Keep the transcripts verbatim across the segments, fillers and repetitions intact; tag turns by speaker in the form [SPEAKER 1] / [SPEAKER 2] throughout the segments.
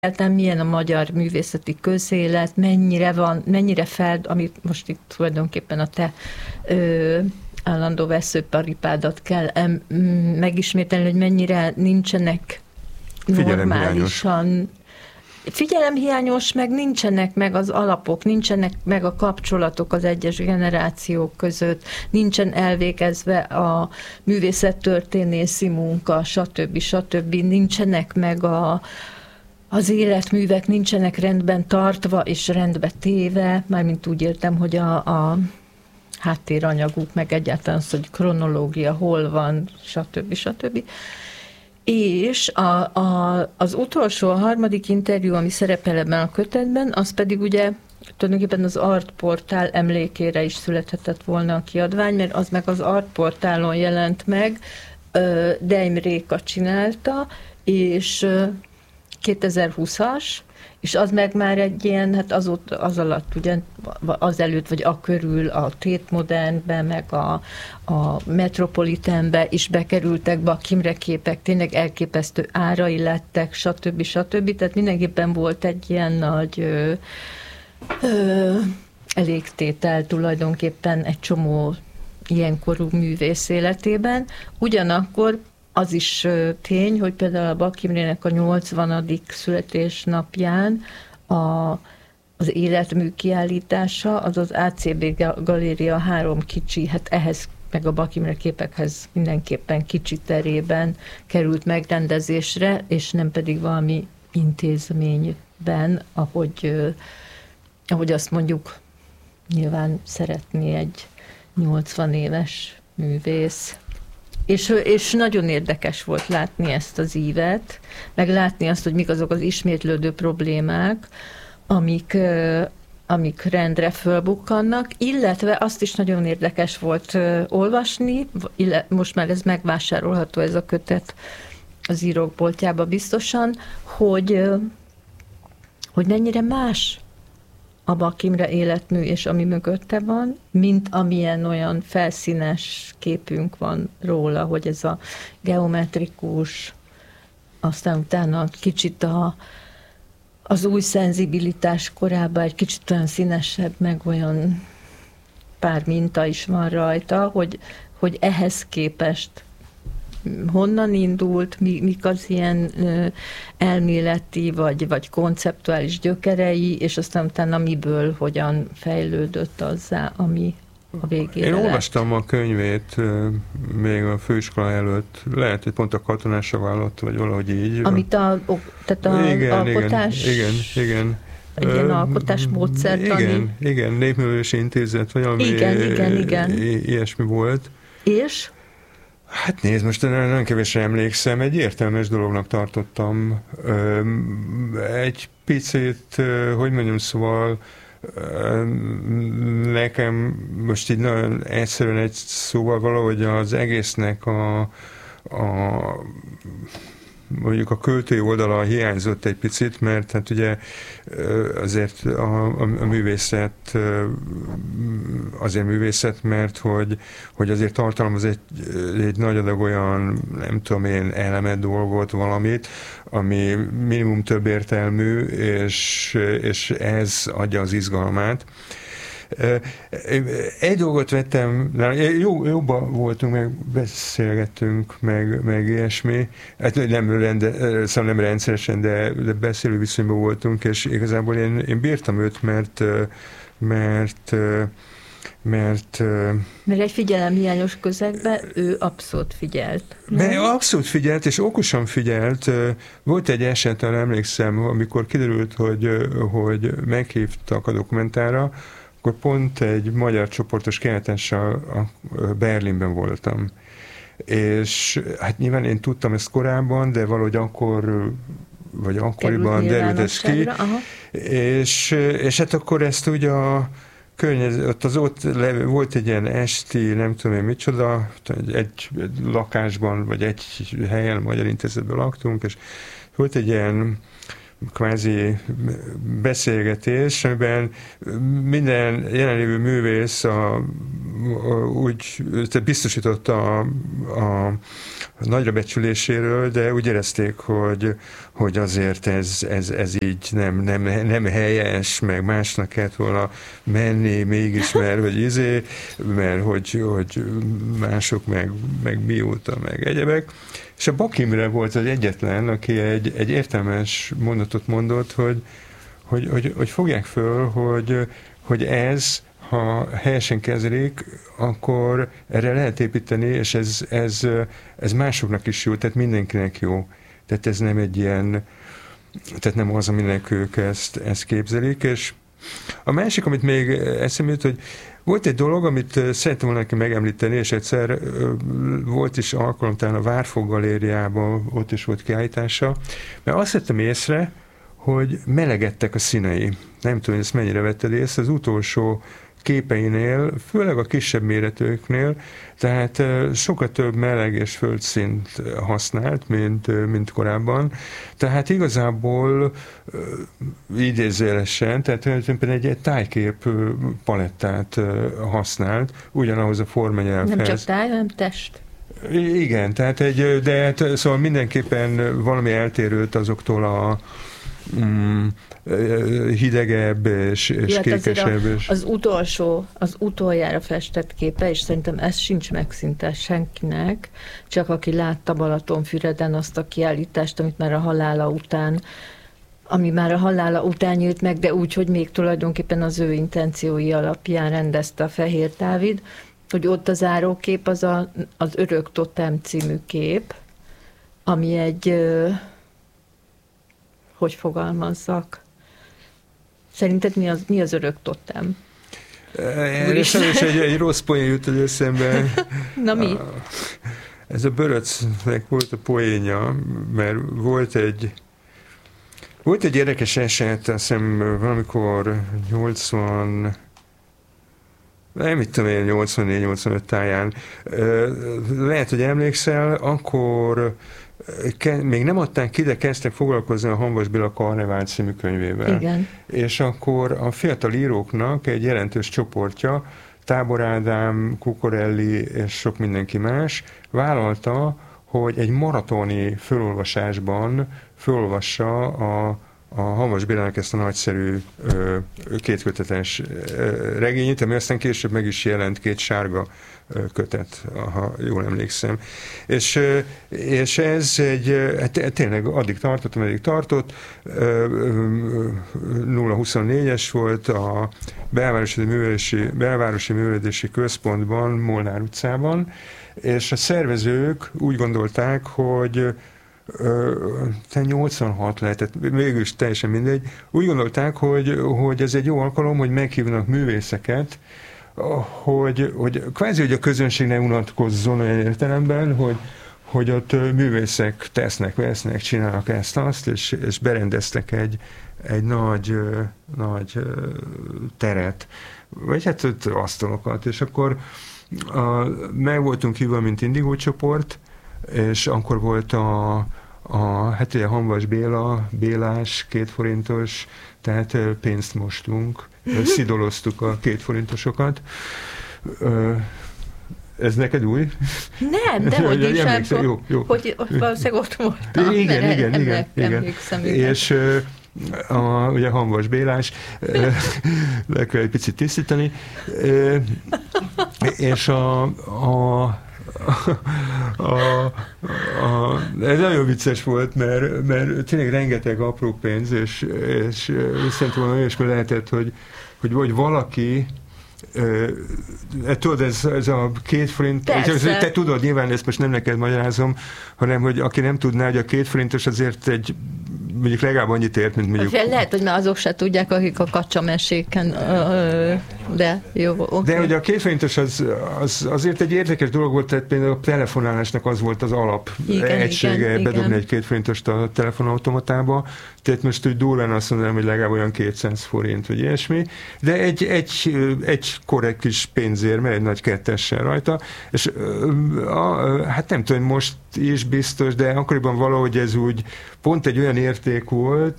[SPEAKER 1] egyáltalán milyen a magyar művészeti közélet, mennyire van, mennyire fel, amit most itt tulajdonképpen a te ö, állandó veszőparipádat kell em, megismételni, hogy mennyire nincsenek normálisan. Figyelemhiányos, meg nincsenek meg az alapok, nincsenek meg a kapcsolatok az egyes generációk között, nincsen elvégezve a művészettörténészi munka, stb. stb. Nincsenek meg a az életművek nincsenek rendben tartva és rendbe téve, mármint úgy értem, hogy a, a háttéranyaguk, meg egyáltalán az, hogy kronológia hol van, stb. stb. És a, a, az utolsó, a harmadik interjú, ami szerepel ebben a kötetben, az pedig ugye tulajdonképpen az Artportál emlékére is születhetett volna a kiadvány, mert az meg az Artportálon jelent meg, Deim Réka csinálta, és kétezer-húszas, és az meg már egy ilyen, hát az, ott, az alatt ugye az előtt, vagy a körül a Tate Modernbe, meg a, a Metropolitanbe is bekerültek be a Kimre képek, tényleg elképesztő árai lettek, stb. stb. Tehát mindenképpen volt egy ilyen nagy ö, ö, elégtétel tulajdonképpen egy csomó ilyenkorú művész életében. Ugyanakkor az is tény, hogy például a Bak Imrének a nyolcvanadik születésnapján a, az életmű kiállítása, az az á cé bé Galéria három kicsi, hát ehhez meg a Bak Imre képekhez mindenképpen kicsi terében került megrendezésre, és nem pedig valami intézményben, ahogy, ahogy azt mondjuk nyilván szeretné egy nyolcvan éves művész. És, és nagyon érdekes volt látni ezt az ívet, meg látni azt, hogy mik azok az ismétlődő problémák, amik, amik rendre fölbukkannak, illetve azt is nagyon érdekes volt olvasni, most már ez megvásárolható ez a kötet az írók boltjába biztosan, hogy, hogy mennyire más a Bak Imre életmű, és ami mögötte van, mint amilyen olyan felszínes képünk van róla, hogy ez a geometrikus, aztán utána kicsit a, az új szenzibilitás korában egy kicsit olyan színesebb, meg olyan pár minta is van rajta, hogy, hogy ehhez képest honnan indult, mi, mik az ilyen ö, elméleti vagy, vagy konceptuális gyökerei, és aztán utána miből hogyan fejlődött azzá, ami a végére
[SPEAKER 2] Én
[SPEAKER 1] lett.
[SPEAKER 2] olvastam a könyvét még a főiskola előtt, lehet, hogy pont a katonásság alatt, vagy valahogy így.
[SPEAKER 1] Amit a, tehát a
[SPEAKER 2] igen,
[SPEAKER 1] alkotás...
[SPEAKER 2] Igen, igen, igen.
[SPEAKER 1] Egy ilyen alkotás módszertani.
[SPEAKER 2] Igen, igen, Népművelési Intézet, vagy valami
[SPEAKER 1] igen, igen, igen.
[SPEAKER 2] ilyesmi volt.
[SPEAKER 1] És?
[SPEAKER 2] Hát nézd, most nagyon kevésre emlékszem, egy értelmes dolognak tartottam. Egy picit, hogy mondjam, szóval nekem most így nagyon egyszerűen egy szóval valahogy az egésznek a, a mondjuk a költői oldala hiányzott egy picit, mert hát ugye azért a, a, a művészet azért művészet, mert hogy, hogy azért tartalmaz egy, egy nagy adag olyan, nem tudom én, elemet, dolgot, valamit, ami minimum több értelmű, és, és ez adja az izgalmát. Egy dolgot vettem, jó, jobban voltunk, meg beszélgettünk, meg, meg ilyesmi. Hát nem, rende, szóval nem rendszeresen, de, de beszélő viszonyban voltunk, és igazából én, én bírtam őt, mert mert mert
[SPEAKER 1] mert egy figyelemhiányos közegben ő abszolút figyelt.
[SPEAKER 2] De abszolút figyelt, és okosan figyelt. Volt egy eset, arra emlékszem, amikor kiderült, hogy, hogy meghívtak a dokumentára, akkor pont egy magyar csoportos kiállítással Berlinben voltam. És hát nyilván én tudtam ezt korábban, de valahogy akkor, vagy akkoriban derült ez ki. És, és hát akkor ezt ugye a környezet, ott az ott levő, volt egy ilyen esti, nem tudom én micsoda, egy, egy lakásban, vagy egy helyen, Magyar Intézetben laktunk, és volt egy ilyen kvázi beszélgetés, amiben minden jelenlévő művész a, a, úgy biztosította a, a, nagyra becsüléséről, de úgy érezték, hogy, hogy azért ez, ez, ez így nem, nem, nem helyes, meg másnak kellett volna menni mégis, mert hogy izé, mert hogy, hogy mások meg, meg mióta, meg egyebek. És a Bak Imre volt az egyetlen, aki egy, egy értelmes mondatot mondott, hogy, hogy, hogy, hogy fogják föl, hogy, hogy ez, ha helyesen kezelik, akkor erre lehet építeni, és ez, ez, ez másoknak is jó, tehát mindenkinek jó. Tehát ez nem egy ilyen, tehát nem az, aminek ők ezt, ezt képzelik. És a másik, amit még eszembe jut, hogy volt egy dolog, amit szerettem volna neki megemlíteni, és egyszer volt is alkalom, talán a Várfok Galériában ott is volt kiállítása, mert azt vettem észre, hogy melegedtek a színei. Nem tudom, hogy ezt mennyire vetted észre, az utolsó képeinél, főleg a kisebb méretőknél, tehát sokkal több meleg és földszínt használt, mint, mint korábban. Tehát igazából idézőjelesen, tehát tulajdonképpen egy, egy tájkép palettát használt, ugyanahoz a formanyelvhez.
[SPEAKER 1] Nem csak táj, hanem test.
[SPEAKER 2] Igen, tehát egy, de hát, szóval mindenképpen valami eltérőt azoktól a mm, hidegebb és, és
[SPEAKER 1] ja,
[SPEAKER 2] kékesebb.
[SPEAKER 1] És... Az utolsó, az utoljára festett képe, és szerintem ez sincs meg szinte senkinek, csak aki látta Balatonfüreden azt a kiállítást, amit már a halála után, ami már a halála után nyílt meg, de úgy, hogy még tulajdonképpen az ő intenciói alapján rendezte a Fehér Dávid, hogy ott az zárókép az a, az Örök Totem című kép, ami egy, hogy fogalmazzak, szerinted mi az, mi az Örök Totem?
[SPEAKER 2] Erre sajnos egy, egy rossz poén jut az eszembe.
[SPEAKER 1] Na mi?
[SPEAKER 2] Ez a Böröcnek volt a poénja, mert volt egy volt egy érdekes eset, azt hiszem valamikor nyolcvan nem mit tudom én, nyolcvannégy nyolcvanöt táján. Lehet, hogy emlékszel, akkor még nem adták ki, de kezdtek foglalkozni a Hamvas Béla Karnevál című könyvével.
[SPEAKER 1] Igen.
[SPEAKER 2] És akkor a fiatal íróknak egy jelentős csoportja, Tábor Ádám, Kukorelli és sok mindenki más vállalta, hogy egy maratoni fölolvasásban fölolvassa a a Hamvas Bélának ezt a nagyszerű ö, kétkötetes ö, regényét, ami aztán később meg is jelent, két sárga ö, kötet, ha jól emlékszem. És, ö, és ez egy, hát tényleg addig tartott, ameddig tartott, nulla huszonnégyes volt a Belvárosi Művelési, Belvárosi Művelési Központban, Molnár utcában, és a szervezők úgy gondolták, hogy te nyolcvanhat lehetett, mégis teljesen mindegy. Úgy gondolták, hogy, hogy ez egy jó alkalom, hogy meghívnak művészeket, hogy, hogy kvázi, hogy a közönség ne unatkozzon olyan értelemben, hogy, hogy ott művészek tesznek, vesznek, csinálnak ezt-azt, és, és berendeztek egy, egy nagy, nagy teret, vagy hát ott asztalokat, és akkor a, meg voltunk hívva, mint Indigo csoport, és akkor volt a, a hát ugye Hamvas Béla, Bélás, kétforintos, tehát pénzt mostunk, szidoloztuk a kétforintosokat. Ez neked új?
[SPEAKER 1] Nem, de hogy is
[SPEAKER 2] emlékszem, jó, jó.
[SPEAKER 1] Hogy valószínűleg ott voltam.
[SPEAKER 2] Igen, igen, igen, igen. És a, ugye Hamvas Bélás, le kell egy picit tisztítani, és a, a A, a, ez nagyon vicces volt, mert, mert tényleg rengeteg apró pénz, és, és szerintem olyan olyasmi lehetett, hogy, hogy, hogy valaki e, tudod, ez, ez a két forint, te tudod, nyilván ezt most nem neked magyarázom, hanem, hogy aki nem tudná, hogy a két forintos azért egy mondjuk legalább annyit ért, mint mondjuk...
[SPEAKER 1] Lehet, hogy már azok se tudják, akik a kacsameséken, de jó, oké. Okay.
[SPEAKER 2] De hogy a kétforintos az, az azért egy érdekes dolog volt, tehát például a telefonálásnak az volt az alap igen, egysége, igen, bedobni igen. egy kétforintost a telefonautomatába, tehát most úgy durván azt mondanám, hogy legalább olyan kétszáz forint, vagy ilyesmi, de egy, egy, egy korrekt kis pénzért, mert egy nagy kettessel rajta, és a, hát nem tudom, most is biztos, de akkoriban valahogy ez úgy pont egy olyan érték volt,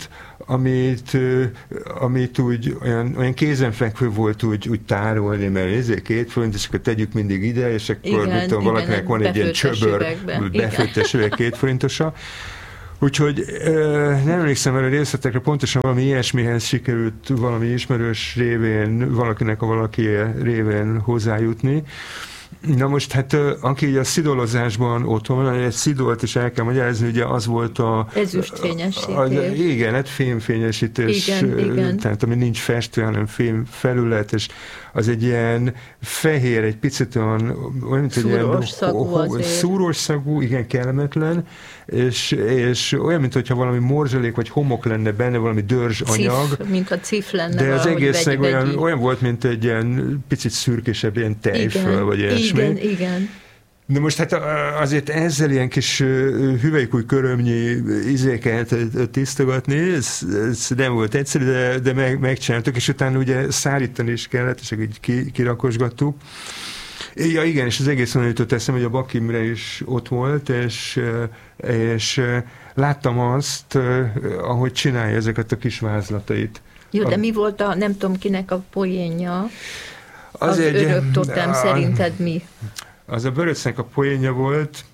[SPEAKER 2] amit, amit úgy olyan, olyan kézenfekvő volt úgy, úgy tárolni, mert ezért két forint, és akkor tegyük mindig ide, és akkor igen, mit tudom, igen, valakinek van egy ilyen csöbör, befőttes üveg két forintosa. Úgyhogy nem emlékszem el a részletekre, pontosan valami ilyesmihez sikerült valami ismerős révén, valakinek a valaki révén hozzájutni. Na most hát, aki így a szidolozásban otthon, egy szidolt is el kell magyarázni, ugye az volt a...
[SPEAKER 1] Ezüstfényesítés.
[SPEAKER 2] Igen, hát fémfényesítés, igen, igen. Tehát ami nincs festve, hanem fém felület, és az egy ilyen fehér, egy picit olyan... olyan
[SPEAKER 1] szúrós szagú azért.
[SPEAKER 2] Szúrós szagú, igen, kellemetlen, és, és olyan, mintha valami morzsalék vagy homok lenne benne, valami dörzs anyag.
[SPEAKER 1] Cif, mint a cif lenne.
[SPEAKER 2] De az egész olyan, olyan volt, mint egy ilyen picit szürkésebb, ilyen tejföl, vagy ilyesmi.
[SPEAKER 1] Igen, igen.
[SPEAKER 2] De most hát azért ezzel ilyen kis hüvelykúj körömnyi izéket tisztogatni, ez, ez nem volt egyszerű, de, de meg, megcsináltuk, és utána ugye szárítani is kellett, és így ki, kirakosgattuk. Ja igen, és az egész onnan jutott eszem, hogy a Bak Imre is ott volt, és, és láttam azt, ahogy csinálja ezeket a kis vázlatait.
[SPEAKER 1] Jó, de
[SPEAKER 2] a,
[SPEAKER 1] mi volt a, nem tudom kinek a poénja, az, az
[SPEAKER 2] egy,
[SPEAKER 1] örök totem, a, szerinted mi?
[SPEAKER 2] Az a Böröcnek a poénja volt,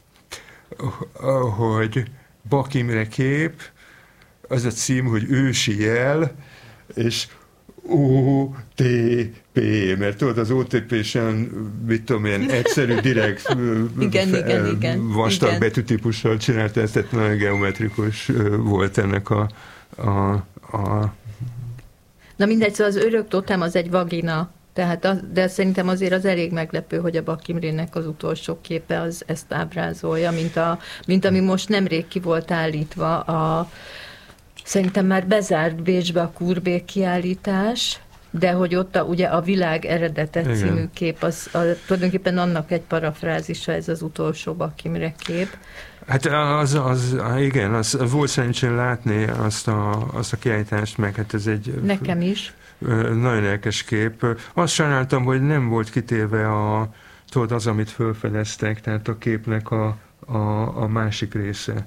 [SPEAKER 2] hogy Bak Imre kép, az a cím, hogy ősi jel, és o té pé, mert tudod, az o té pé-sen, mit tudom én, egyszerű, direkt
[SPEAKER 1] igen, fe, igen, igen,
[SPEAKER 2] vastag
[SPEAKER 1] igen.
[SPEAKER 2] betűtípussal csinálta ezt, tehát nagyon geometrikus volt ennek a, a, a...
[SPEAKER 1] Na mindegy, szóval az örök totem az egy vagina, tehát az, de szerintem azért az elég meglepő, hogy a Bak Imrének az utolsó képe az ezt ábrázolja, mint, a, mint ami most nemrég ki volt állítva a szerintem már bezárt Bécsbe a Courbet kiállítás, de hogy ott a, ugye a Világ eredete igen. című kép, az a, tulajdonképpen annak egy parafrázisa, ez az utolsó Bak Imre kép.
[SPEAKER 2] Hát az, az, igen, az, volt szerencsén látni azt a, azt a kiállítást, meg hát ez egy...
[SPEAKER 1] Nekem is.
[SPEAKER 2] Nagyon lelkes kép. Azt sajnáltam, hogy nem volt kitéve a, tudod, az, amit felfedeztek, tehát a képnek a, a, a másik része.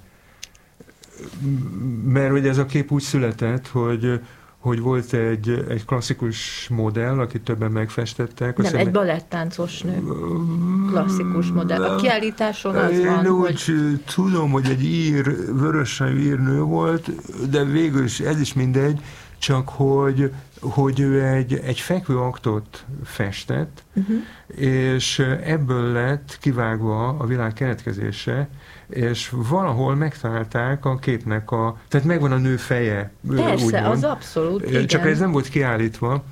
[SPEAKER 2] Mert ugye ez a kép úgy született, hogy, hogy volt egy, egy klasszikus modell, akit többen megfestettek.
[SPEAKER 1] Nem, egy balettáncos nő. Klasszikus modell. A kiállításon az
[SPEAKER 2] Én
[SPEAKER 1] van,
[SPEAKER 2] úgy
[SPEAKER 1] hogy...
[SPEAKER 2] tudom, hogy egy ír, vöröshajú ír nő volt, de végül is ez is mindegy, csak hogy, hogy ő egy, egy fekvőaktot festett, uh-huh. és ebből lett kivágva a világ keletkezése, és valahol megtalálták a képnek a... Tehát megvan a nő feje.
[SPEAKER 1] Persze,
[SPEAKER 2] úgymond.
[SPEAKER 1] Az abszolút, igen.
[SPEAKER 2] Csak ez nem volt kiállítva.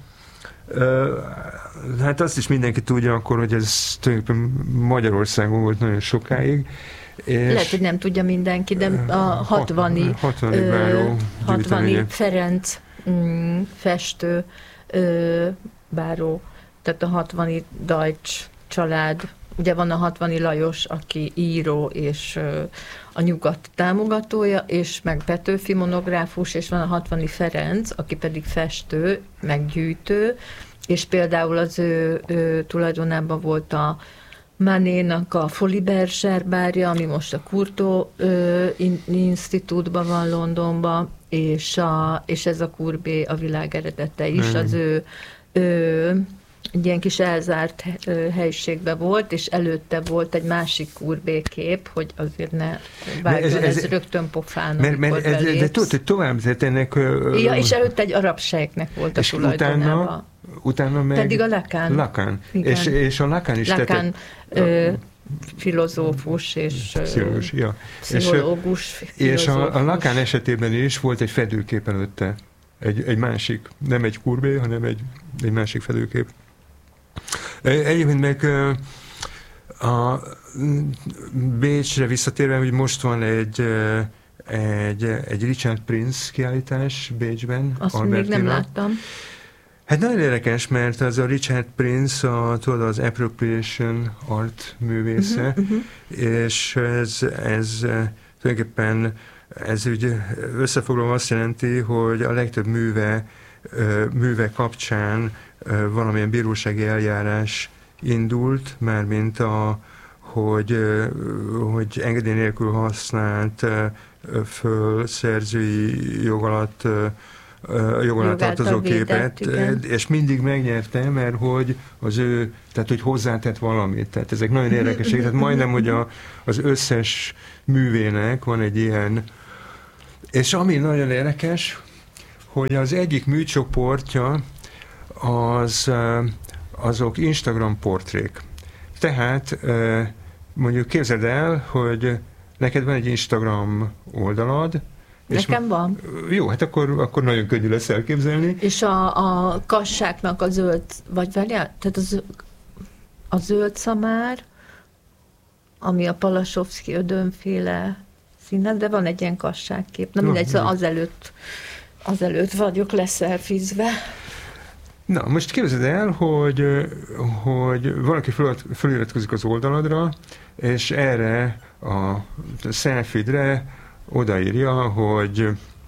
[SPEAKER 2] Hát azt is mindenki tudja akkor, hogy ez tulajdonképpen Magyarországon volt nagyon sokáig. És
[SPEAKER 1] lehet, hogy nem tudja mindenki, de a hatvani,
[SPEAKER 2] hatvani, báró,
[SPEAKER 1] hatvani Ferenc mm, festő ö, báró, tehát a hatvani Deutsch család. Ugye van a hatvani Lajos, aki író és ö, a nyugat támogatója, és meg Petőfi monográfus, és van a hatvani Ferenc, aki pedig festő, meg gyűjtő, és például az ő, ő tulajdonában volt a Manénak a Folies Bergère bárja, ami most a Courtauld Institútban van Londonban, és, a, és ez a Courbet a világ eredete is, az ő, ő egy ilyen kis elzárt helyiségben volt, és előtte volt egy másik Courbet kép, hogy azért ne vágjon, ez, ez, ez rögtön pofán,
[SPEAKER 2] mert, mert ez, de tudod, hogy tovább zett ennek...
[SPEAKER 1] Ja, és előtte egy arab sejknek volt a tulajdonában.
[SPEAKER 2] Utána, utána meg...
[SPEAKER 1] Pedig a Lacan.
[SPEAKER 2] Lacan. És, és a Lacan is
[SPEAKER 1] Lacan,
[SPEAKER 2] tette...
[SPEAKER 1] Ö, filozófus és
[SPEAKER 2] pszichológus, ja.
[SPEAKER 1] pszichológus.
[SPEAKER 2] És, és a, a Lacan esetében is volt egy fedőkép előtte. Egy, egy másik, nem egy Courbet, hanem egy, egy másik fedőkép. Egyébként meg a Bécsre visszatérve, hogy most van egy, egy, egy Richard Prince kiállítás Bécsben.
[SPEAKER 1] Azt Albertina. Még nem láttam.
[SPEAKER 2] Hát nagyon érdekes, mert az a Richard Prince, a, tudod, az appropriation art művésze, uh-huh, uh-huh. és ez, ez tulajdonképpen ez úgy összefoglalva azt jelenti, hogy a legtöbb műve, műve kapcsán valamilyen bírósági eljárás indult, mármint a, hogy, hogy engedély nélkül használt föl szerzői jog alatt jog alatt tartozó képet, igen. És mindig megnyerte, mert hogy az ő, tehát hogy hozzátett valamit. Tehát ezek nagyon érdekesek. Tehát majdnem, hogy a, az összes művének van egy ilyen, és ami nagyon érdekes, hogy az egyik műcsoportja az, azok Instagram portrék. Tehát mondjuk képzeld el, hogy neked van egy Instagram oldalad.
[SPEAKER 1] Nekem és van.
[SPEAKER 2] Jó, hát akkor, akkor nagyon könnyű lesz elképzelni.
[SPEAKER 1] És a, a kassáknak a zöld, vagy várjál, tehát a, a zöld szamár, ami a Palasovszky ödönféle színe, de van egy ilyen kassákkép. Na mindegy, szóval azelőtt, azelőtt vagyok leszelfizve.
[SPEAKER 2] Na, most képzeld el, hogy, hogy valaki feliratkozik az oldaladra, és erre a selfie-re odaírja, hogy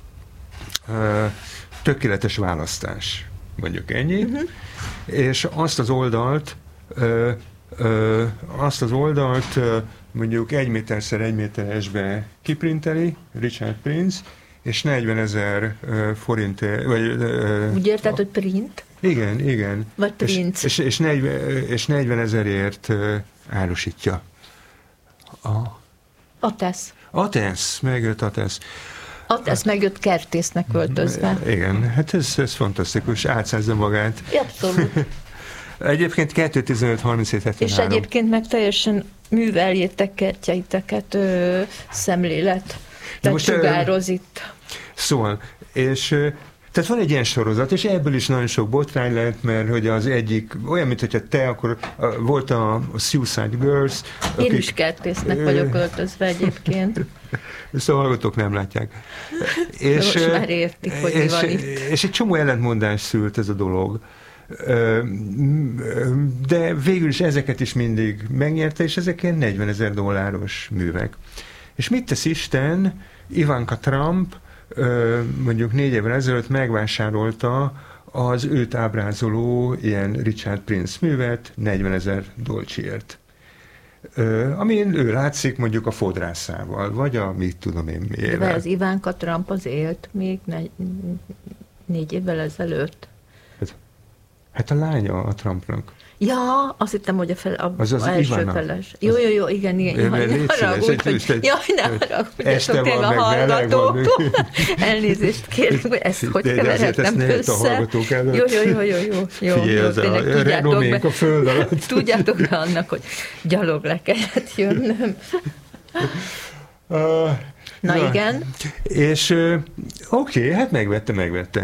[SPEAKER 2] ö, tökéletes választás, mondjuk ennyi, uh-huh. És azt az oldalt ö, ö, azt az oldalt ö, mondjuk egy méterszer egy méteresbe kiprinteli Richard Prince, és negyvenezer forintért, vagy... Ö,
[SPEAKER 1] úgy érted, a, hogy print?
[SPEAKER 2] Igen, igen.
[SPEAKER 1] Vagy print.
[SPEAKER 2] És, és, és negyven ezerért árusítja. A,
[SPEAKER 1] a tesz.
[SPEAKER 2] A tesz, megjött a tesz.
[SPEAKER 1] A tesz megjött kertésznek költözve.
[SPEAKER 2] Igen, hát ez, ez fantasztikus, átszázza magát.
[SPEAKER 1] Abszolút.
[SPEAKER 2] Egyébként kettő tizenöt harminchét hetvenhárom.
[SPEAKER 1] És egyébként meg teljesen műveljétek kertjeiteket, ö, szemlélet. Tehát sugároz itt.
[SPEAKER 2] Szóval, és tehát van egy ilyen sorozat, és ebből is nagyon sok botrány lehet, mert hogy az egyik, olyan, mint hogyha te, akkor uh, volt a, a Suicide Girls.
[SPEAKER 1] Én akik, is kertésznek vagyok költözve egyébként.
[SPEAKER 2] Ezt a hallgatók nem látják.
[SPEAKER 1] És, most már értik, hogy
[SPEAKER 2] és,
[SPEAKER 1] mi van itt.
[SPEAKER 2] És egy csomó ellentmondás szült ez a dolog. De végül is ezeket is mindig megnyerte, és ezek ilyen negyvenezer dolláros művek. És mit tesz Isten? Ivanka Trump mondjuk négy évvel ezelőtt megvásárolta az őt ábrázoló ilyen Richard Prince művet negyvenezer dolcsiért. Amin ő látszik mondjuk a fodrászával, vagy a mit tudom én miért.
[SPEAKER 1] De az Ivanka Trump az élt még negy, négy évvel ezelőtt.
[SPEAKER 2] Hát, hát a lánya a Trumpnak.
[SPEAKER 1] Ja, azt hittem, hogy a, fel, a
[SPEAKER 2] az az
[SPEAKER 1] első
[SPEAKER 2] Ivana.
[SPEAKER 1] feles. Jó, jó, jó, igen, igen. Jaj, ne haragudj, hogy, jaj, ne haragudjatok tényleg a hallgatóktól. Elnézést kérünk, hogy ezt hogy keveredtem össze. Jó, jó, jó, jó, jó. jó
[SPEAKER 2] Figyelj,
[SPEAKER 1] jó,
[SPEAKER 2] az
[SPEAKER 1] tényleg,
[SPEAKER 2] a renoménk a föld alatt.
[SPEAKER 1] Tudjátok be annak, hogy gyalog le kellett jönnöm. Uh, Na, Na igen.
[SPEAKER 2] És oké, okay, hát megvette, megvette.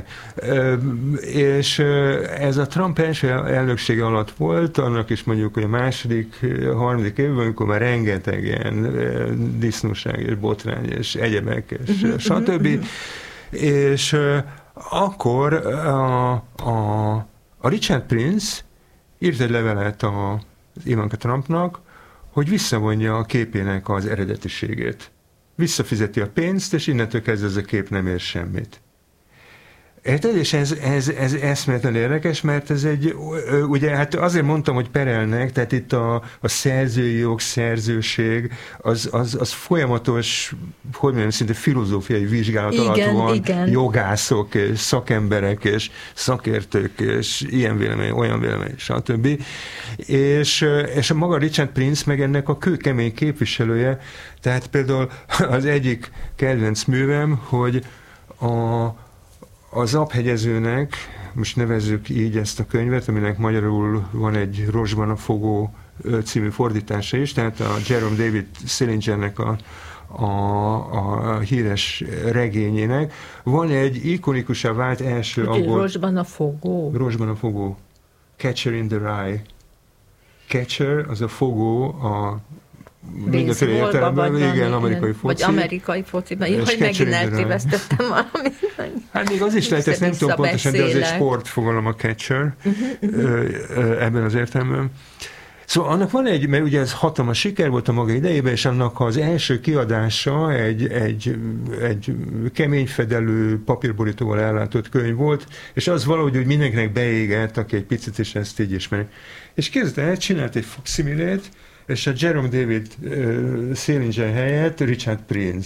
[SPEAKER 2] És ez a Trump első elnöksége alatt volt, annak is mondjuk, hogy a második, harmadik évben, amikor már rengeteg ilyen disznóság és botrány és egyebek és stb. És akkor a, a, a Richard Prince írt egy levelet az Ivanka Trumpnak, hogy visszavonja a képének az eredetiségét. Visszafizeti a pénzt, és innentől kezdve ez a kép nem ér semmit. Érted? És ez, ez, ez eszméletlen érdekes, mert ez egy, ugye hát azért mondtam, hogy perelnek, tehát itt a, a szerzői jog, szerzőség, az, az, az folyamatos, hogy mondjam, szinte filozófiai vizsgálat
[SPEAKER 1] igen,
[SPEAKER 2] alatt van,
[SPEAKER 1] igen.
[SPEAKER 2] Jogászok, és szakemberek, és szakértők, és ilyen vélemény, olyan vélemény, stb. És, és a maga Richard Prince meg ennek a kőkemény képviselője, tehát például az egyik kedvenc művem, hogy a Az Aphegyezőnek, most nevezzük így ezt a könyvet, aminek magyarul van egy Rosban a fogó című fordítása is, tehát a Jerome David Salingernek a, a, a híres regényének. Van egy ikonikussá vált első angol...
[SPEAKER 1] Rosban a fogó.
[SPEAKER 2] Rosban a fogó. Catcher in the Rye. Catcher, az a fogó a mindenféle értelemben, igen, amerikai foci. Vagy
[SPEAKER 1] amerikai foci, mert jó, hogy megint eltévesztettem valamit.
[SPEAKER 2] Hát még az is lehet, ezt nem tudom pontosan, de az egy sportfogalom a catcher ebben az értelemben. Szóval annak van egy, mert ugye ez hatalmas siker volt a maga idejében, és annak az első kiadása egy, egy, egy keményfedelő, papírborítóval ellátott könyv volt, és az valahogy hogy mindenkinek beégett, aki egy picit is ezt így ismeri. És képzeld el, csinált egy faksimilét, és a Jerome David uh, Salinger helyett Richard Prince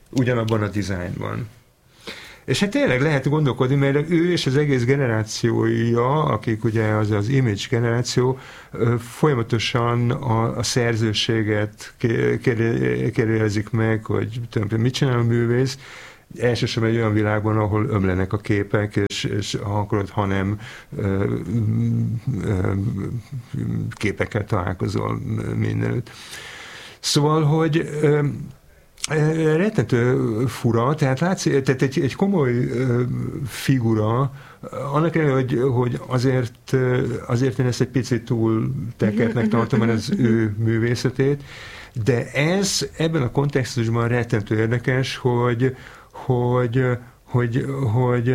[SPEAKER 2] ugyanabban a dizájnban. És hát tényleg lehet gondolkodni, mert ő és az egész generációja, akik ugye az az image generáció, folyamatosan a, a szerzőséget kérdezik meg, hogy tulajdonképpen mit csinál a művész, elsősorban egy olyan világban, ahol ömlenek a képek, és, és ha akarod, hanem ö, ö, képekkel találkozol mindenütt. Szóval, hogy ö, rettentő fura, tehát látszik, tehát egy, egy komoly ö, figura, annak ellenére, hogy, hogy azért, azért én ezt egy picit túl tekertnek tartom, mert az ő művészetét, de ez ebben a kontextusban rettentő érdekes, hogy hogy, hogy, hogy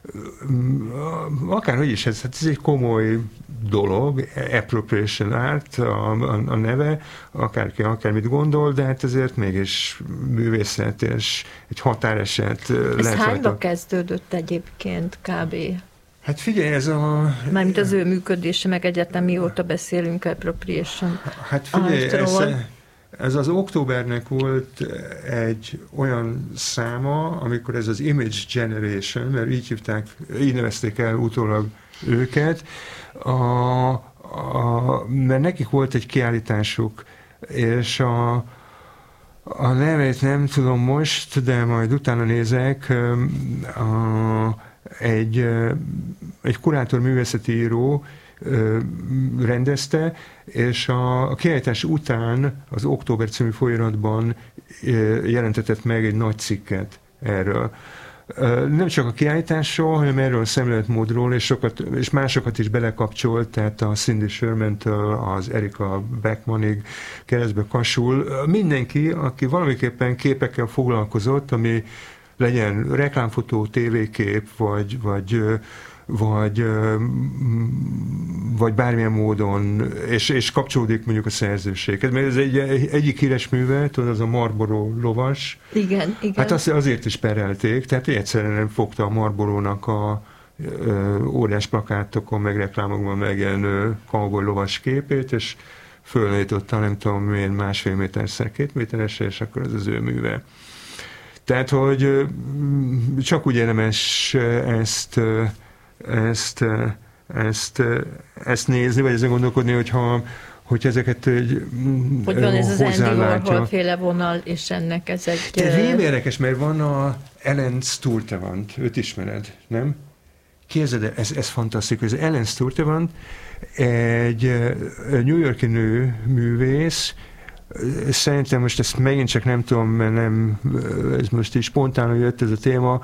[SPEAKER 2] akárhogy is, ez, ez egy komoly dolog, appropriation art a, a, a neve, akárki akármit gondol, de hát ezért mégis művészet és egy határeset.
[SPEAKER 1] Ez hányba kezdődött egyébként kb.?
[SPEAKER 2] Hát figyelj, ez a...
[SPEAKER 1] Mármint az ő működése, meg egyetem mióta beszélünk appropriation
[SPEAKER 2] Hát figyelj, ez, ez az októbernek volt egy olyan száma, amikor ez az Image Generation, mert így hívták, így nevezték el utólag őket, a, a, mert nekik volt egy kiállításuk, és a, a nevét nem tudom most, de majd utána nézek, a, egy, egy kurátor művészeti író rendezte, és a, a kiállítás után az Október című folyamatban jelentetett meg egy nagy cikket erről. Nem csak a kiállításról, hanem erről a szemléletmódról, és, sokat, és másokat is belekapcsolt, tehát a Cindy Sherman-től az Erika Beckmannig keresztbe kasul. Mindenki, aki valamiképpen képekkel foglalkozott, ami legyen reklámfotó, tévékép, vagy, vagy vagy, vagy bármilyen módon, és, és kapcsolódik mondjuk a szerzőséghez. Mert ez egy, egyik híres műve, tudod, az a Marlboro lovas.
[SPEAKER 1] Igen, igen.
[SPEAKER 2] Hát azt azért is perelték, tehát egyszerűen nem fogta a Marlborónak a ö, óriás plakátokon, meg reklámokban megjelenő cowboy lovas képét, és fölnétotta, nem tudom én, másfél méterszer, két méteresre, és akkor ez az ő műve. Tehát, hogy csak úgy érdemes ezt ezt, ezt, ezt nézni, vagy ezen gondolkodni, hogyha, hogy ezeket egy
[SPEAKER 1] hogy van ez az Andy Warhol-féle vonal, és ennek ez egy...
[SPEAKER 2] De rém érdekes, mert van a Ellen Sturtevant, őt ismered, nem? Képzeld, ez, ez fantasztikus. Ellen Sturtevant egy New York-i nő művész, szerintem most ezt megint csak nem tudom, mert nem, ez most is spontánul jött ez a téma,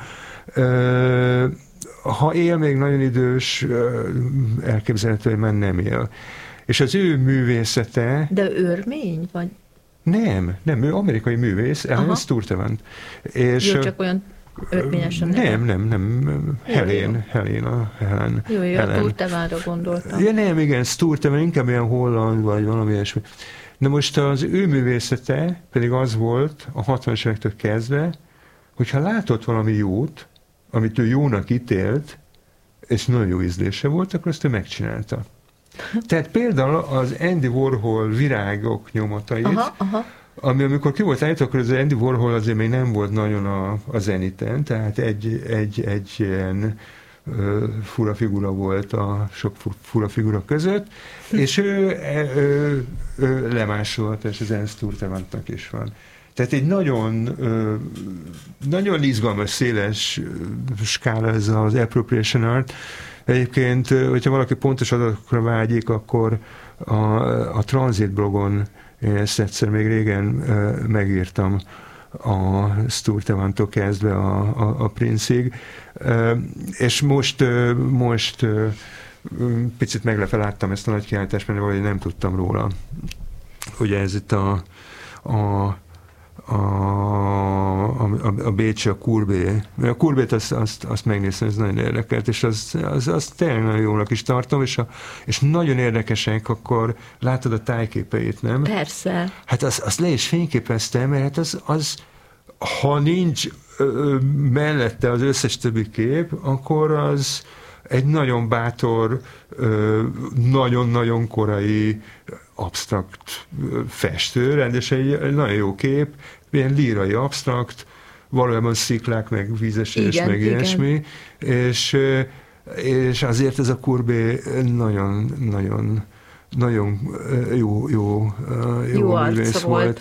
[SPEAKER 2] ha él, még nagyon idős, elképzelhető, hogy már nem él. És az ő művészete...
[SPEAKER 1] De örmény, vagy?
[SPEAKER 2] Nem, nem, ő amerikai művész, Ellen Sturtevant. És
[SPEAKER 1] jó, csak olyan örményesen
[SPEAKER 2] nem. Nem, nem, nem, Helen, Helen, a Helen.
[SPEAKER 1] Jó, jó, a Sturtevantra gondoltam.
[SPEAKER 2] Ja, nem, igen, Sturtevant, inkább olyan holland, vagy valami ilyesmi. Na most az ő művészete pedig az volt a hatvanas évektől kezdve, hogyha látott valami jót, amit ő jónak ítélt, és nagyon jó ízlése volt, akkor azt ő megcsinálta. Tehát például az Andy Warhol virágok nyomatait, aha, aha. ami amikor ki volt állítva, akkor az Andy Warhol azért még nem volt nagyon a, a zeniten, tehát egy, egy, egy ilyen ö, fura figura volt a sok fura figura között, és ő, ő, ő lemásolt, és az Ellen Sturtevantnak is van. Tehát egy nagyon, nagyon izgalmas, széles skála ez az appropriation art. Egyébként, hogyha valaki pontos adatokra vágyik, akkor a, a Transit blogon ezt egyszer még régen megírtam a Sturtevantól kezdve a, a, a Prince-ig. És most, most picit meglepve láttam ezt a nagy kiállítást, mert valahogy nem tudtam róla. Ugye ez itt a, a A, a, a Bécsi, a Courbet. A Courbet azt, azt, azt megnéztem, ez nagyon érdekelt, és az, az, az tényleg nagyon jónak is tartom, és, a, és nagyon érdekesek, akkor látod a tájképeit, nem?
[SPEAKER 1] Persze.
[SPEAKER 2] Hát azt, azt le is fényképeztem, mert hát az, az ha nincs ö, mellette az összes többi kép, akkor az egy nagyon bátor, ö, nagyon-nagyon korai absztrakt festő, rendesen egy nagyon jó kép, ilyen lírai absztrakt, valójában sziklák, meg vízesés,
[SPEAKER 1] igen,
[SPEAKER 2] meg
[SPEAKER 1] igen.
[SPEAKER 2] ilyesmi, és, és azért ez a Courbet nagyon, nagyon, nagyon jó, jó, jó,
[SPEAKER 1] jó
[SPEAKER 2] művész volt.
[SPEAKER 1] volt.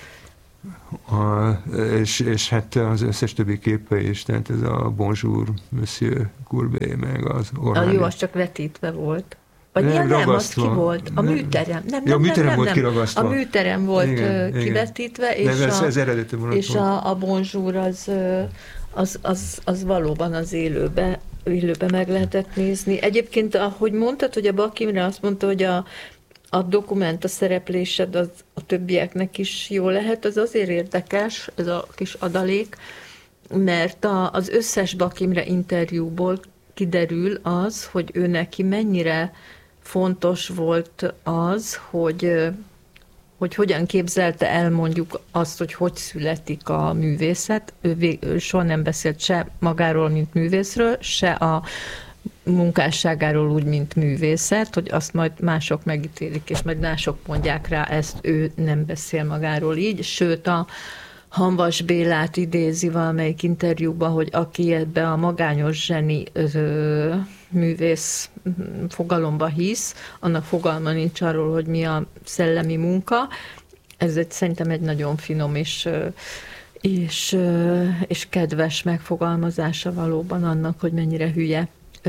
[SPEAKER 2] A, és, és hát az összes többi képe is, tehát ez a Bonjour, Monsieur Courbet, meg az Orhány.
[SPEAKER 1] A jó, az csak vetítve volt. Vagy nem, nem, az ki volt? A műterem. Nem,
[SPEAKER 2] ja,
[SPEAKER 1] nem,
[SPEAKER 2] a műterem
[SPEAKER 1] nem,
[SPEAKER 2] volt
[SPEAKER 1] nem.
[SPEAKER 2] kiragasztva.
[SPEAKER 1] A műterem volt
[SPEAKER 2] igen,
[SPEAKER 1] kivetítve,
[SPEAKER 2] igen.
[SPEAKER 1] és,
[SPEAKER 2] ez,
[SPEAKER 1] a,
[SPEAKER 2] ez eredeti
[SPEAKER 1] és a, a Bonjour az, az, az, az valóban az élőbe, élőbe meg lehetett nézni. Egyébként, ahogy mondtad, hogy a Bak Imre azt mondta, hogy a a dokumenta szereplésed az a többieknek is jó lehet, az azért érdekes, ez a kis adalék, mert a, az összes Bak Imre interjúból kiderül az, hogy ő neki mennyire fontos volt az, hogy, hogy hogyan képzelte el mondjuk azt, hogy hogy születik a művészet. Ő, vég, ő soha nem beszélt se magáról, mint művészről, se a munkásságáról úgy, mint művészet, hogy azt majd mások megítélik, és majd mások mondják rá, ezt ő nem beszél magáról így, sőt a Hamvas Bélát idézi valamelyik interjúban, hogy aki ebbe a magányos zseni ö, művész fogalomba hisz, annak fogalma nincs arról, hogy mi a szellemi munka. Ez egy, szerintem egy nagyon finom és és, és kedves megfogalmazása valóban annak, hogy mennyire hülye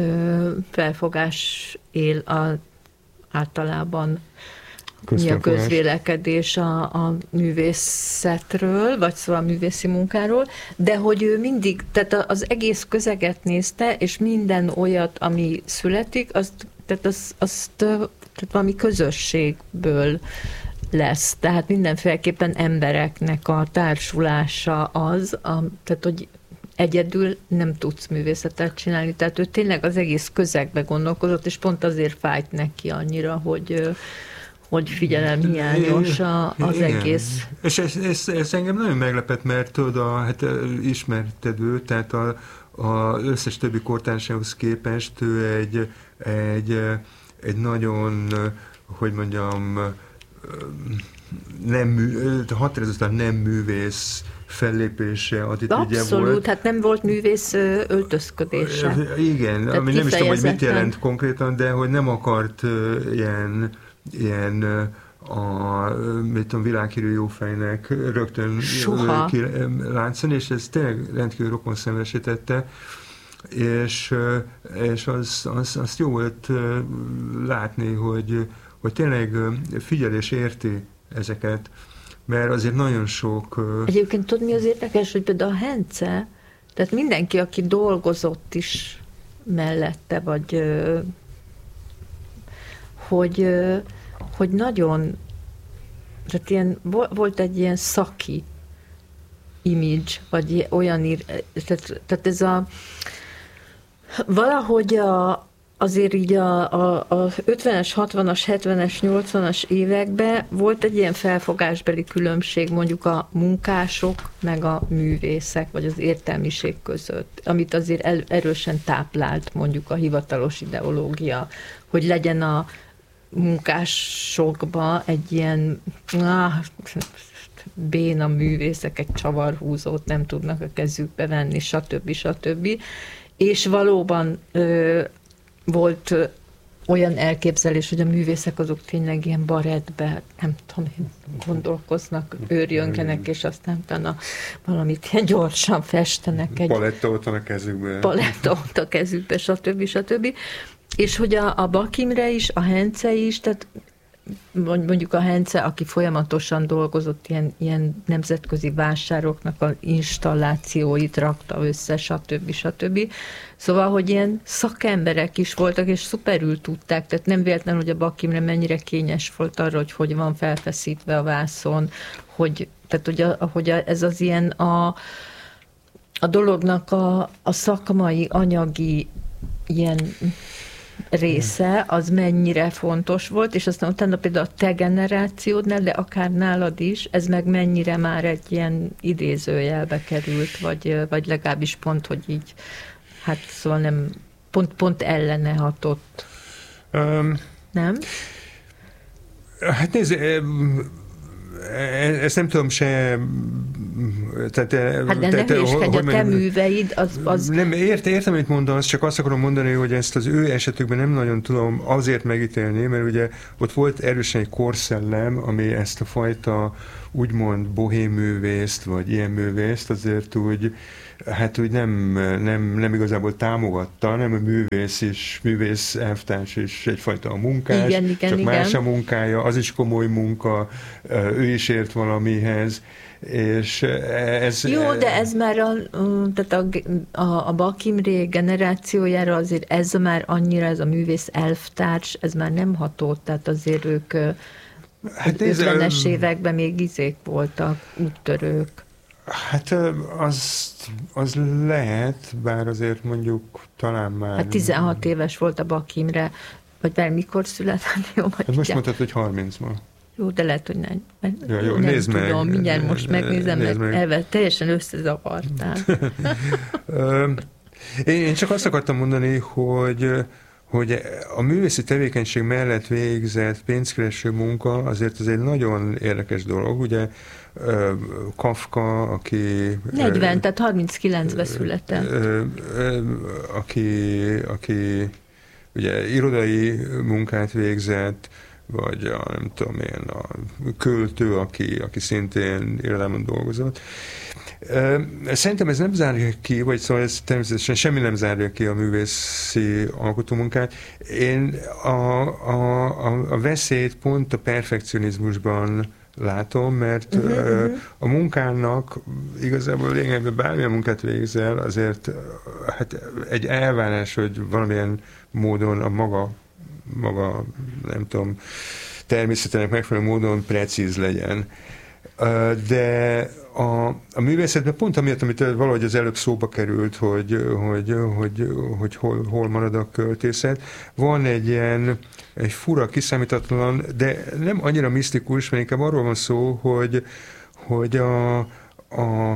[SPEAKER 1] felfogás él a, általában mi a közvélekedés a, a művészetről, vagy szóval a művészi munkáról, de hogy ő mindig, tehát az egész közeget nézte, és minden olyat, ami születik, azt, tehát azt, azt tehát valami közösségből lesz. Tehát mindenféleképpen embereknek a társulása az, a, tehát hogy egyedül nem tudsz művészetet csinálni. Tehát ő tényleg az egész közegbe gondolkozott, és pont azért fájt neki annyira, hogy, hogy figyelem-hiányos a, az igen. egész.
[SPEAKER 2] És ez, ez, ez engem nagyon meglepett, mert tudod, a, hát ismerted őt, tehát a, a összes többi kortársához képest ő egy, egy, egy nagyon, hogy mondjam, nem, határozottan nem művész fellépése, attitűdje
[SPEAKER 1] Abszolút,
[SPEAKER 2] volt.
[SPEAKER 1] hát nem volt művész öltözködése.
[SPEAKER 2] Igen, tehát ami nem is tudom, hogy mit jelent konkrétan, de hogy nem akart uh, ilyen, ilyen uh, a mit tudom, világhírű jófejnek rögtön látszani, és ez tényleg rendkívül rokonszenvesítette, és, uh, és az, az, azt jó volt uh, látni, hogy, hogy tényleg figyel és érti ezeket, mert azért nagyon sok...
[SPEAKER 1] Egyébként tudod, mi az érdekes, hogy például a Hence, tehát mindenki, aki dolgozott is mellette, vagy hogy, hogy nagyon, tehát ilyen, volt egy ilyen szaki image, vagy olyan, tehát, tehát ez a valahogy a azért így a, a, a ötvenes, hatvanas, hetvenes, nyolcvanas években volt egy ilyen felfogásbeli különbség mondjuk a munkások meg a művészek, vagy az értelmiség között, amit azért el, erősen táplált mondjuk a hivatalos ideológia, hogy legyen a munkásokba egy ilyen ah, béna művészek, egy csavarhúzót nem tudnak a kezükbe venni, stb. stb. És valóban ö, volt olyan elképzelés, hogy a művészek azok tényleg ilyen barettbe, nem tudom, gondolkoznak, őrjöngenek, és aztán utána valamit ilyen gyorsan festenek. Egy
[SPEAKER 2] paletta ott van a kezükbe.
[SPEAKER 1] Paletta ott a kezükbe, stb. stb. És hogy a, a Bak Imre is, a Hence is, tehát mondjuk a Hence, aki folyamatosan dolgozott ilyen, ilyen nemzetközi vásároknak az installációit rakta össze, stb. stb. Szóval, hogy ilyen szakemberek is voltak, és szuperül tudták, tehát nem véletlen, hogy a Bak Imre mennyire kényes volt arra, hogy hogy van felfeszítve a vászon, hogy, tehát hogy, a, hogy a, ez az ilyen a, a dolognak a, a szakmai, anyagi ilyen része, az mennyire fontos volt, és aztán utána például a te generációdnál, de akár nálad is, ez meg mennyire már egy ilyen idézőjelbe került, vagy, vagy legalábbis pont, hogy így, hát szóval nem, pont, pont ellene hatott. Um, nem?
[SPEAKER 2] Hát nézd, ezt nem tudom se
[SPEAKER 1] Tehát, hát de te, nehézkedj, a te műveid, az... az...
[SPEAKER 2] Nem, érte, értem, amit mondasz, csak azt akarom mondani, hogy ezt az ő esetükben nem nagyon tudom azért megítélni, mert ugye ott volt erősen egy korszellem, ami ezt a fajta úgymond bohém művészt, vagy ilyen művészt azért úgy, hát úgy nem, nem, nem igazából támogatta, nem a művész is, művész elvtárs is egyfajta a munkás,
[SPEAKER 1] igen, igen,
[SPEAKER 2] csak
[SPEAKER 1] igen.
[SPEAKER 2] más a munkája, az is komoly munka, ő is ért valamihez, és ez...
[SPEAKER 1] Jó, de ez már a, tehát a, a, a Bak Imre generációjára azért ez már annyira, ez a művész elvtárs, ez már nem hatott, tehát azért ők hát ötvenes években még izék voltak, úttörők.
[SPEAKER 2] Hát az, az lehet, bár azért mondjuk talán már...
[SPEAKER 1] Hát tizenhat éves volt a Bak Imre, vagy bár mikor született? Jó,
[SPEAKER 2] hát most mondtad, hogy harmincban.
[SPEAKER 1] Jó, de lehet, hogy nem.
[SPEAKER 2] Ja, jó,
[SPEAKER 1] nem
[SPEAKER 2] nézd
[SPEAKER 1] tudom,
[SPEAKER 2] meg.
[SPEAKER 1] Mindjárt most megnézem,
[SPEAKER 2] nézd
[SPEAKER 1] meg,
[SPEAKER 2] meg.
[SPEAKER 1] elve, teljesen összezavartál.
[SPEAKER 2] Én csak azt akartam mondani, hogy hogy a művészi tevékenység mellett végzett pénzkereső munka azért ez egy nagyon érdekes dolog. Ugye Kafka, aki...
[SPEAKER 1] negyven, tehát harminckilencben született.
[SPEAKER 2] Aki, aki ugye irodai munkát végzett, vagy a, nem tudom én, a költő, aki, aki szintén irodában dolgozott. Szerintem ez nem zárja ki, vagy szóval ez természetesen semmi nem zárja ki a művészi alkotómunkát. Én a, a, a, a veszélyt pont a perfekcionizmusban látom, mert uh-huh. a munkának igazából lényegében bármilyen munkát végzel, azért hát egy elvárás, hogy valamilyen módon a maga, maga nem tudom, természetének megfelelő módon precíz legyen. De a, a művészetben pont amiatt, amit valahogy az előbb szóba került, hogy, hogy, hogy, hogy hol, hol marad a költészet, van egy ilyen egy fura, kiszámítatlan, de nem annyira misztikus, mert inkább arról van szó, hogy, hogy a, a,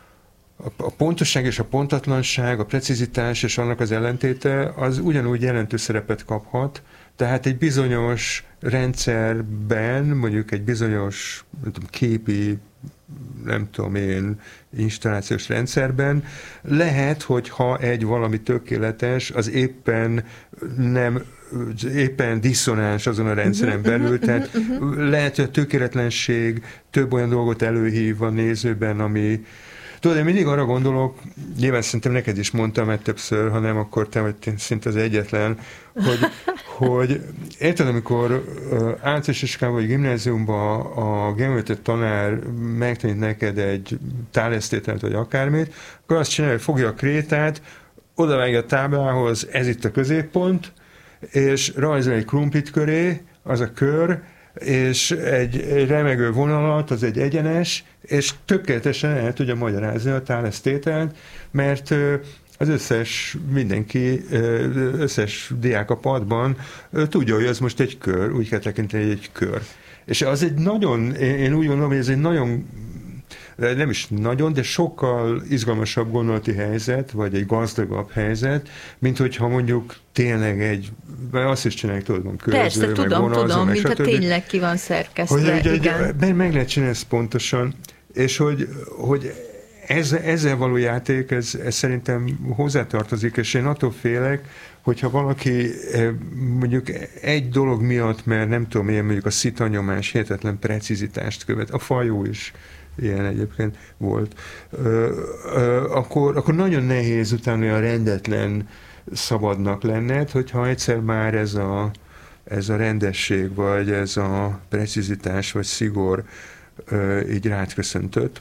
[SPEAKER 2] a pontosság és a pontatlanság, a precizitás és annak az ellentéte, az ugyanúgy jelentős szerepet kaphat. Tehát egy bizonyos rendszerben, mondjuk egy bizonyos nem tudom, képi, nem tudom én, installációs rendszerben lehet, hogy ha egy valami tökéletes, az éppen nem, éppen diszonáns azon a rendszeren belül, tehát lehet, hogy a tökéletlenség több olyan dolgot előhív a nézőben, ami tudod, én mindig arra gondolok, nyilván szerintem neked is mondtam egy többször, ha nem, akkor te vagy szinte az egyetlen, hogy, hogy érted, amikor általános iskolában vagy gimnáziumban a geometria tanár megtanít neked egy tálesztételt vagy akármit, akkor azt csinálja, hogy fogja a krétát, odavágja a táblához, ez itt a középpont, és rajzol egy krumplit köré, az a kör, és egy, egy remegő vonalat, az egy egyenes, és tökéletesen el tudja magyarázni a tálesztételt, mert az összes mindenki, összes diák a padban tudja, hogy ez most egy kör, úgy kell tekinteni, hogy egy kör. És az egy nagyon, én úgy gondolom, hogy ez egy nagyon, nem is nagyon, de sokkal izgalmasabb gondolati helyzet, vagy egy gazdagabb helyzet, mint hogyha mondjuk tényleg egy, vagy azt is csinálják, tudod, van körző,
[SPEAKER 1] persze,
[SPEAKER 2] meg
[SPEAKER 1] tudom,
[SPEAKER 2] vonalzó,
[SPEAKER 1] tudom,
[SPEAKER 2] meg
[SPEAKER 1] mint
[SPEAKER 2] stb.
[SPEAKER 1] Ha tényleg ki van szerkesztve,
[SPEAKER 2] hogy,
[SPEAKER 1] igen.
[SPEAKER 2] Hogy, meg lehet csinálni ezt pontosan, és hogy, hogy ez, ezzel való játék, ez, ez szerintem hozzátartozik, és én attól félek, hogyha valaki mondjuk egy dolog miatt, mert nem tudom, ilyen mondjuk a szitanyomás hihetetlen precizitást követ, a fajó is ilyen egyébként volt, ö, ö, akkor, akkor nagyon nehéz utána olyan rendetlen szabadnak lenned, hogyha egyszer már ez a, ez a rendesség, vagy ez a precizitás, vagy szigor ö, így rád köszöntött.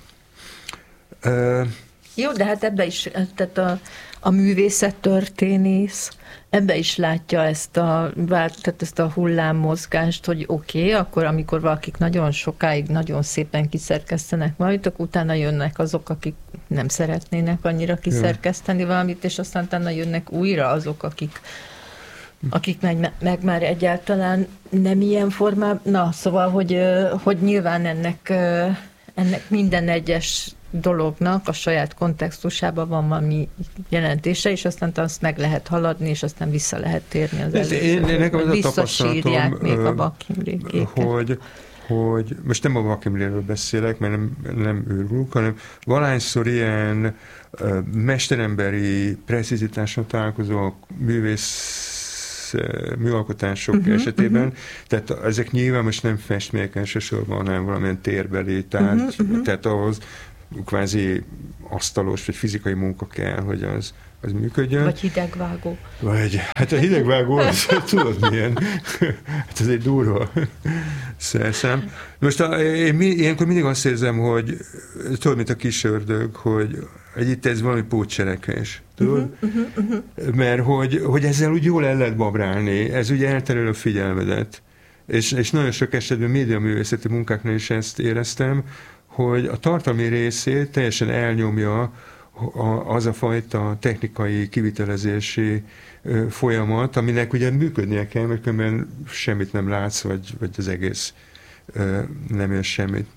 [SPEAKER 2] Ö,
[SPEAKER 1] Jó, de hát ebbe is, tehát a, a művészettörténész ebbe is látja ezt a, tehát ezt a hullámmozgást, hogy oké, okay, akkor amikor valakik nagyon sokáig, nagyon szépen kiszerkesztenek valamit, akkor utána jönnek azok, akik nem szeretnének annyira kiszerkeszteni valamit, és aztán utána jönnek újra azok, akik, akik meg, meg már egyáltalán nem ilyen formában. Na, szóval, hogy, hogy nyilván ennek, ennek minden egyes dolognak a saját kontextusában van valami jelentése, és aztán azt meg lehet haladni, és aztán vissza lehet térni az előzőre.
[SPEAKER 2] Én, én nekem az a tapasztalatom,
[SPEAKER 1] még a Bak Imrékéket.
[SPEAKER 2] hogy, hogy most nem a Vakimréről beszélek, mert nem, nem őrülök, hanem valahányszor ilyen uh, mesteremberi precizitáson találkozó művész uh, műalkotások uh-huh, esetében, uh-huh. tehát ezek nyilván most nem festmények elsősorban, hanem valamilyen térbeli tárgy, uh-huh, uh-huh. tehát ahhoz kvázi asztalos vagy fizikai munka kell, hogy az, az működjön.
[SPEAKER 1] Vagy hidegvágó.
[SPEAKER 2] Vagy, hát a hidegvágó, az, tudod milyen, hát ez egy durva szerszám. Most a, én mi, ilyenkor mindig azt érzem, hogy tudod, mint a kis ördög, hogy, hogy itt ez valami pótcselekvés, tudod? Uh-huh, uh-huh, uh-huh. Mert hogy, hogy ezzel úgy jól el lehet babrálni, ez ugye elterül a figyelmedet. És, és nagyon sok esetben médiaművészeti munkáknál is ezt éreztem, hogy a tartalmi részét teljesen elnyomja az a fajta technikai kivitelezési folyamat, aminek ugye működnie kell, mert különben semmit nem látsz, vagy, vagy az egész nem ér semmit.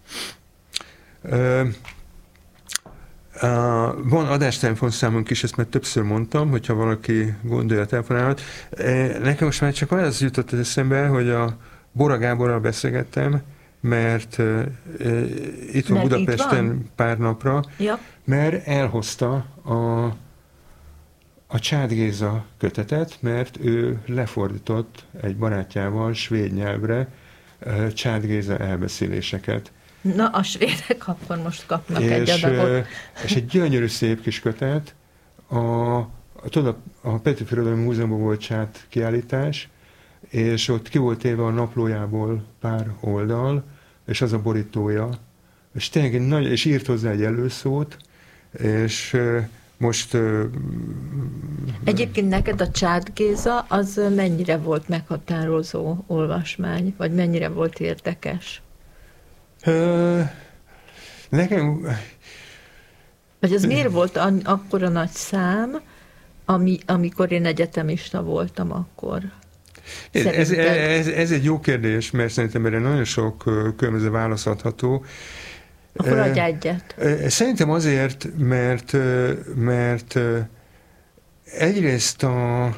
[SPEAKER 2] Van adástelefonszámunk is, ezt már többször mondtam, hogyha valaki gondolja a telefonálmat. Nekem most már csak az jutott az eszembe, hogy a Bora Gáborral beszélgettem, mert uh, itt van Budapesten itt pár napra, ja. Mert elhozta a, a Csád Géza kötetet, mert ő lefordított egy barátjával svéd nyelvre uh, Csád Géza elbeszéléseket.
[SPEAKER 1] Na, a svédek akkor most kapnak
[SPEAKER 2] és,
[SPEAKER 1] egy adagot. Uh,
[SPEAKER 2] és egy gyönyörű szép kis kötet. A, a, tudod, a Petőfi Irodalmi Múzeumban volt Csád kiállítás, és ott ki volt téve a naplójából pár oldal, és az a borítója, és tényleg nagy, és írt hozzá egy előszót, és uh, most... Uh,
[SPEAKER 1] Egyébként neked a Csád Géza az mennyire volt meghatározó olvasmány, vagy mennyire volt érdekes?
[SPEAKER 2] Uh, nekem...
[SPEAKER 1] Vagy az miért volt akkora nagy szám, ami, amikor én egyetemista voltam akkor?
[SPEAKER 2] Ez, ez, ez egy jó kérdés, mert szerintem erre nagyon sok különböző válasz adható.
[SPEAKER 1] Akkor adj egyet.
[SPEAKER 2] Szerintem azért, mert, mert egyrészt a,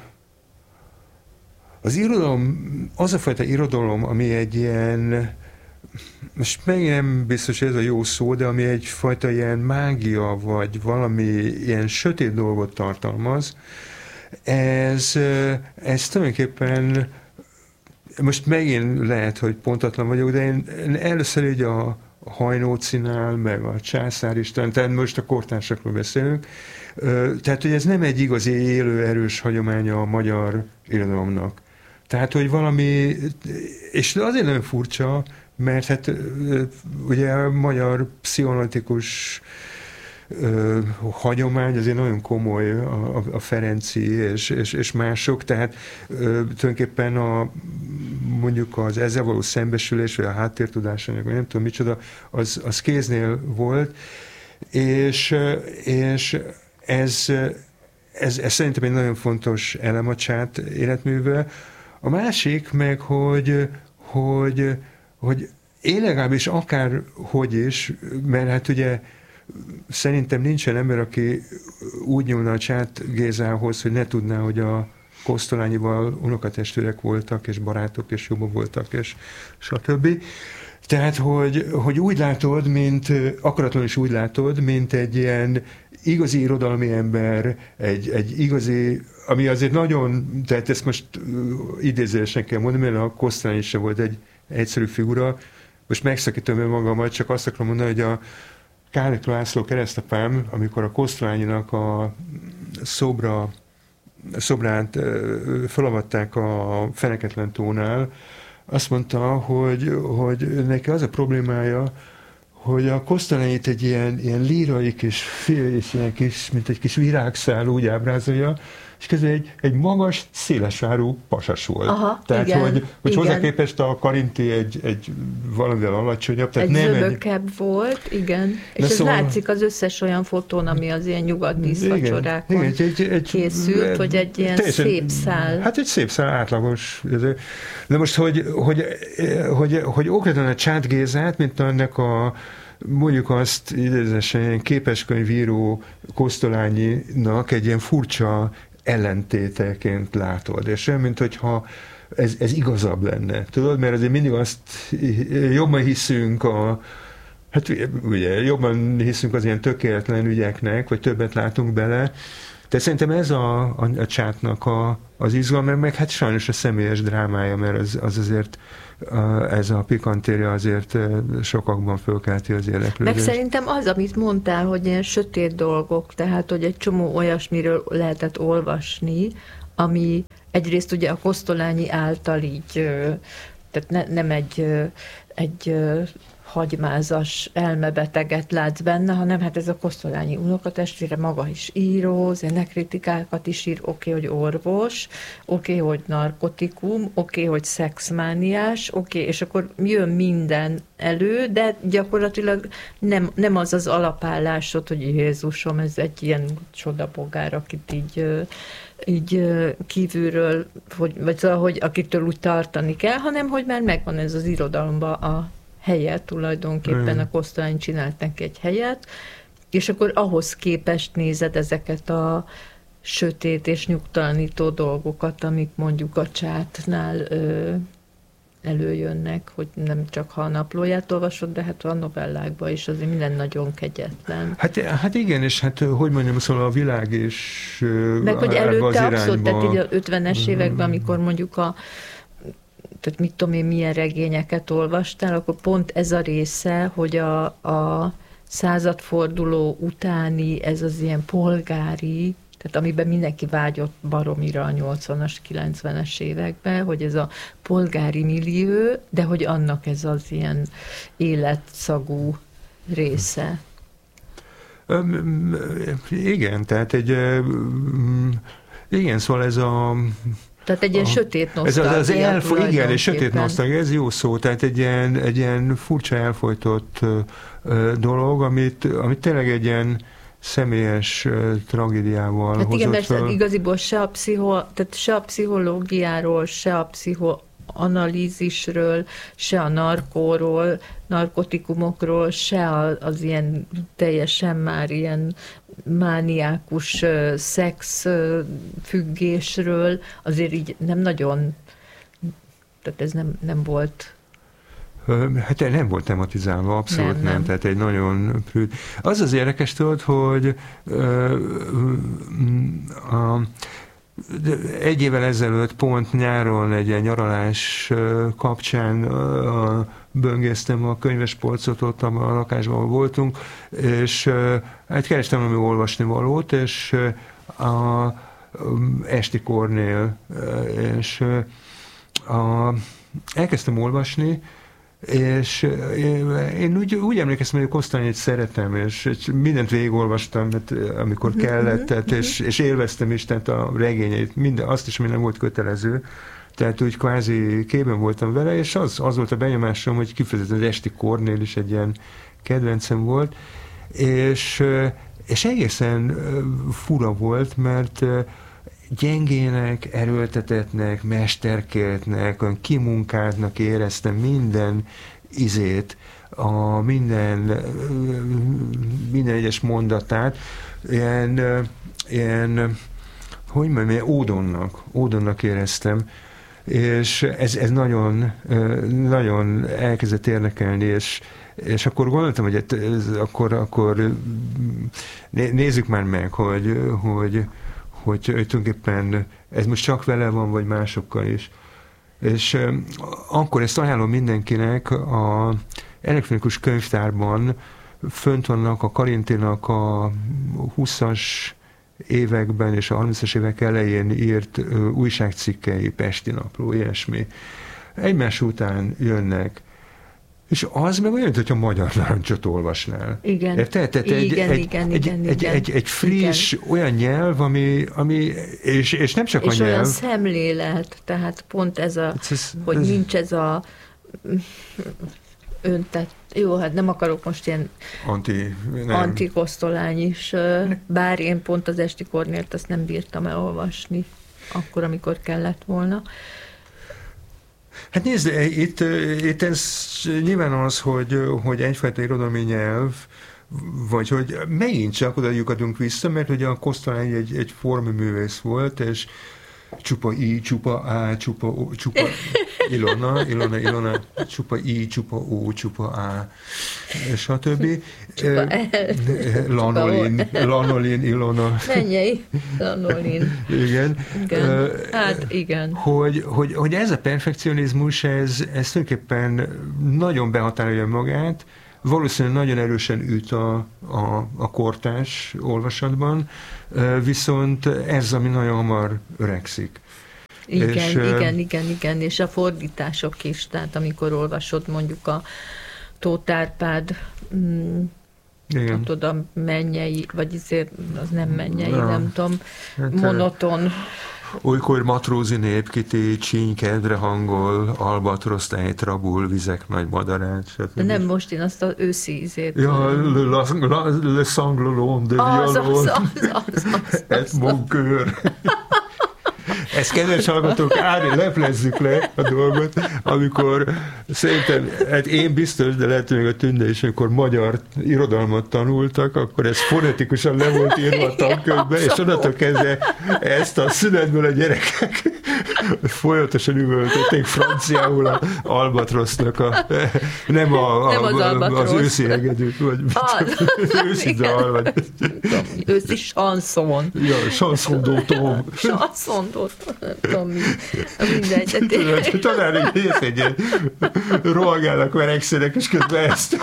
[SPEAKER 2] az irodalom, az a fajta irodalom, ami egy ilyen, most megint nem biztos, hogy ez a jó szó, de ami egyfajta ilyen mágia, vagy valami ilyen sötét dolgot tartalmaz, Ez, ez tulajdonképpen, most megint lehet, hogy pontatlan vagyok, de én először így a Hajnócinál, meg a Császár István, tehát most a kortársakról beszélünk, tehát, hogy ez nem egy igazi élő, erős hagyománya a magyar irodalomnak. Tehát, hogy valami, és azért nagyon furcsa, mert hát ugye a magyar pszichoanalitikus Ö, hagyomány, azért nagyon komoly a, a, a Ferenci és, és, és mások, tehát ö, tulajdonképpen a, mondjuk az ezzel való szembesülés, vagy a háttértudásanyag, vagy nem tudom micsoda, az, az kéznél volt, és, és ez, ez, ez szerintem egy nagyon fontos elem a Csád életműve. A másik meg, hogy, hogy, hogy én legalábbis akár hogy is, mert hát ugye szerintem nincsen ember, aki úgy nyúlna a Csád Gézához, hogy ne tudná, hogy a Kosztolányival unokatestvérek voltak, és barátok, és jobban voltak, és stb. Tehát, hogy, hogy úgy látod, mint, akaratlanul is úgy látod, mint egy ilyen igazi irodalmi ember, egy, egy igazi, ami azért nagyon, tehát ezt most idézősen kell mondani, mert a Kosztolányi sem volt egy egyszerű figura. Most megszakítom önmagamat, csak azt akarom mondani, hogy a Kállik László keresztapám, amikor a Kosztolányinak a szobra, szobrát felavatták a Feneketlen tónál, azt mondta, hogy, hogy neki az a problémája, hogy a Kosztolányit egy ilyen, ilyen lírai kis, és ilyen kis, mint egy kis virágszál úgy ábrázolja, és közben egy, egy magas, szélesárú pasas volt. Aha, tehát, igen, hogy, hogy hozzá képest a Karinti egy, egy valamivel alacsonyabb. Tehát
[SPEAKER 1] egy
[SPEAKER 2] nem
[SPEAKER 1] zöbökebb egy... volt, igen. És ez szóval... látszik az összes olyan fotón, ami az ilyen nyugat díszvacsorákon egy, egy, egy, készült, egy, hogy egy ilyen teljesen, szép szál.
[SPEAKER 2] Hát egy szép szál, átlagos. De most, hogy, hogy, hogy, hogy okvetlen a Csád Gézát, mint ennek a mondjuk azt idézősen ilyen képeskönyvíró Kosztolányinak egy ilyen furcsa ellentéteként látod. És olyan, mint hogyha ez, ez igazabb lenne. Tudod, mert azért mindig azt jobban hiszünk a hát ugye jobban hiszünk az ilyen tökéletlen ügyeknek, vagy többet látunk bele, de szerintem ez a, a, a csátnak a, az izgalma, meg hát sajnos a személyes drámája, mert az, az azért a, ez a pikantéria azért sokakban fölkelti az érdeklődést.
[SPEAKER 1] Meg szerintem az, amit mondtál, hogy ilyen sötét dolgok, tehát hogy egy csomó olyasmiről lehetett olvasni, ami egyrészt ugye a Kosztolányi által így, tehát ne, nem egy, egy hagymázas elmebeteget látsz benne, hanem hát ez a Kosztolányi unokatestvére maga is író, zenekritikákat is ír, oké, okay, hogy orvos, oké, okay, hogy narkotikum, oké, okay, hogy szexmániás, oké, okay, és akkor jön minden elő, de gyakorlatilag nem, nem az az alapállásod, hogy Jézusom, ez egy ilyen csodabogár, akit így így kívülről, hogy, vagy szóval, hogy akitől úgy tartani kell, hanem hogy már megvan ez az irodalomban a helye, tulajdonképpen mm. a Kosztolány csinált neki egy helyet, és akkor ahhoz képest nézed ezeket a sötét és nyugtalanító dolgokat, amik mondjuk a Csátnál ö, előjönnek, hogy nem csak ha a naplóját olvasod, de hát a novellákban is azért minden nagyon kegyetlen.
[SPEAKER 2] Hát, hát igen, és hát hogy mondjam, szóval a világ is
[SPEAKER 1] meg hogy előtte abszolút, tehát így az ötvenes években, amikor mondjuk a tehát mit tudom én, milyen regényeket olvastál, akkor pont ez a része, hogy a, a századforduló utáni, ez az ilyen polgári, tehát amiben mindenki vágyott baromira a nyolcvanas, kilencvenes években, hogy ez a polgári millió, de hogy annak ez az ilyen életszagú része.
[SPEAKER 2] Igen, tehát egy igen, szóval ez a
[SPEAKER 1] Tehát egy ilyen
[SPEAKER 2] a,
[SPEAKER 1] sötét nosztalgia.
[SPEAKER 2] Ez az, az elfo- igen, egy sötét nosztalgia, ez jó szó, tehát egy ilyen, egy ilyen furcsa elfojtott uh, dolog, amit, amit tényleg egy ilyen személyes uh, tragédiával hát hozott igen, mert föl.
[SPEAKER 1] Igaziból se a, pszicho, tehát se a pszichológiáról, se a pszichoanalízisről, se a narkóról, narkotikumokról, se az ilyen teljesen már ilyen mániákus uh, szex uh, függésről, azért így nem nagyon, tehát ez nem, nem volt.
[SPEAKER 2] Hát nem volt tematizálva, abszolút nem, nem. nem. Tehát egy nagyon prűd. Az az érdekes tudod, hogy uh, uh, egy évvel ezelőtt pont nyáron egy ilyen nyaralás kapcsán uh, böngésztem a könyvespolcot ott a lakásban, ahol voltunk, és hát kerestem valami olvasni valót, és a Esti Kornél, és a, elkezdtem olvasni, és én úgy, úgy emlékeztem, hogy a Kosztolányit szeretem, és mindent végigolvastam, amikor kellett, tehát, és, és élveztem is, tehát a regényeit, minden, azt is, ami nem volt kötelező, tehát úgy kvázi képben voltam vele, és az, az volt a benyomásom, hogy kifejezetten az Esti Kornél is egy ilyen kedvencem volt, és, és egészen fura volt, mert gyengének, erőltetetnek, mesterkéltnek, olyan kimunkáltnak éreztem minden izét, a minden, minden egyes mondatát, ilyen, ilyen hogy mondjam, ilyen ódonnak, ódonnak éreztem, és ez, ez nagyon, nagyon elkezdett érdekelni, és, és akkor gondoltam, hogy ez, akkor, akkor nézzük már meg, hogy, hogy, hogy, hogy tulajdonképpen ez most csak vele van, vagy másokkal is. És akkor ezt ajánlom mindenkinek, a elektronikus könyvtárban fönt vannak a Karintinak a huszas években és a harmincas évek elején írt újságcikkei, Pesti Napló, ilyesmi. Egymás után jönnek. És az meg olyan, hogyha Magyar Narancsot olvasnál.
[SPEAKER 1] Igen.
[SPEAKER 2] Érted? Tehát egy,
[SPEAKER 1] igen,
[SPEAKER 2] egy,
[SPEAKER 1] igen,
[SPEAKER 2] egy,
[SPEAKER 1] igen,
[SPEAKER 2] egy,
[SPEAKER 1] igen.
[SPEAKER 2] Egy, egy friss, igen. olyan nyelv, ami, ami és, és nem csak
[SPEAKER 1] és
[SPEAKER 2] a nyelv.
[SPEAKER 1] És olyan szemlélet, tehát pont ez a, ez, hogy ez, nincs ez a öntett, jó, hát nem akarok most ilyen
[SPEAKER 2] anti,
[SPEAKER 1] antikosztolány is, bár én pont az Esti Kornélt azt nem bírtam elolvasni akkor, amikor kellett volna.
[SPEAKER 2] Hát nézd, itt, itt ez nyilván az, hogy, hogy egyfajta irodalmi nyelv, vagy hogy megint csak oda lyukadunk vissza, mert ugye a Kosztolányi egy, egy formiművész volt, és csupa I, csupa A, csupa O, csupa Ilona, Ilona, Ilona, csupa I, csupa O, csupa A, és a többi.
[SPEAKER 1] Csupa L.
[SPEAKER 2] Lanolin, Lanolin, Ilona.
[SPEAKER 1] Mennyei, Lanolin.
[SPEAKER 2] Igen.
[SPEAKER 1] Igen. Uh, hát igen.
[SPEAKER 2] Hogy, hogy, hogy ez a perfekcionizmus, ez, ez tulajdonképpen nagyon behatárolja magát, valószínűleg nagyon erősen üt a, a, a kortárs olvasatban, viszont ez, ami nagyon hamar öregszik.
[SPEAKER 1] Igen,
[SPEAKER 2] és,
[SPEAKER 1] igen, igen, igen, és a fordítások is, tehát amikor olvasod mondjuk a Tóth Árpád, mm, nem tudom, mennyei, vagy azért az nem mennyei, nem, nem tudom, hát, monoton.
[SPEAKER 2] Olykor matrózi nép kiti csínykedre hangol, albatroszt ejtrabul, vizek nagy madarát.
[SPEAKER 1] De nem most, én azt az őszi ízét.
[SPEAKER 2] Ja, le, le, le, le sanglolon de
[SPEAKER 1] violon. Az, az, az, az, az,
[SPEAKER 2] az. Mon cœur. Ezt, kedves hallgatók, Ári, leplezzük le a dolgot, amikor szerintem, hát én biztos, de lehet, hogy még a Tünde is, amikor magyar irodalmat tanultak, akkor ez fonetikusan le volt írva a tankönyvbe, és onnantól kezdve ezt a szünetből a gyerekek folyamatosan üvöltötték franciául a albatrosznak a, nem, a,
[SPEAKER 1] nem az,
[SPEAKER 2] a, az őszi hegedű, vagy
[SPEAKER 1] az,
[SPEAKER 2] őszi dal, vagy
[SPEAKER 1] őszi chanson.
[SPEAKER 2] Ja, chanson d'automne.
[SPEAKER 1] Chanson d'automne. Nem tudom, mi. Mindegy.
[SPEAKER 2] Talán egy egy ilyen rohangálnak, verekszenek, és közben ezt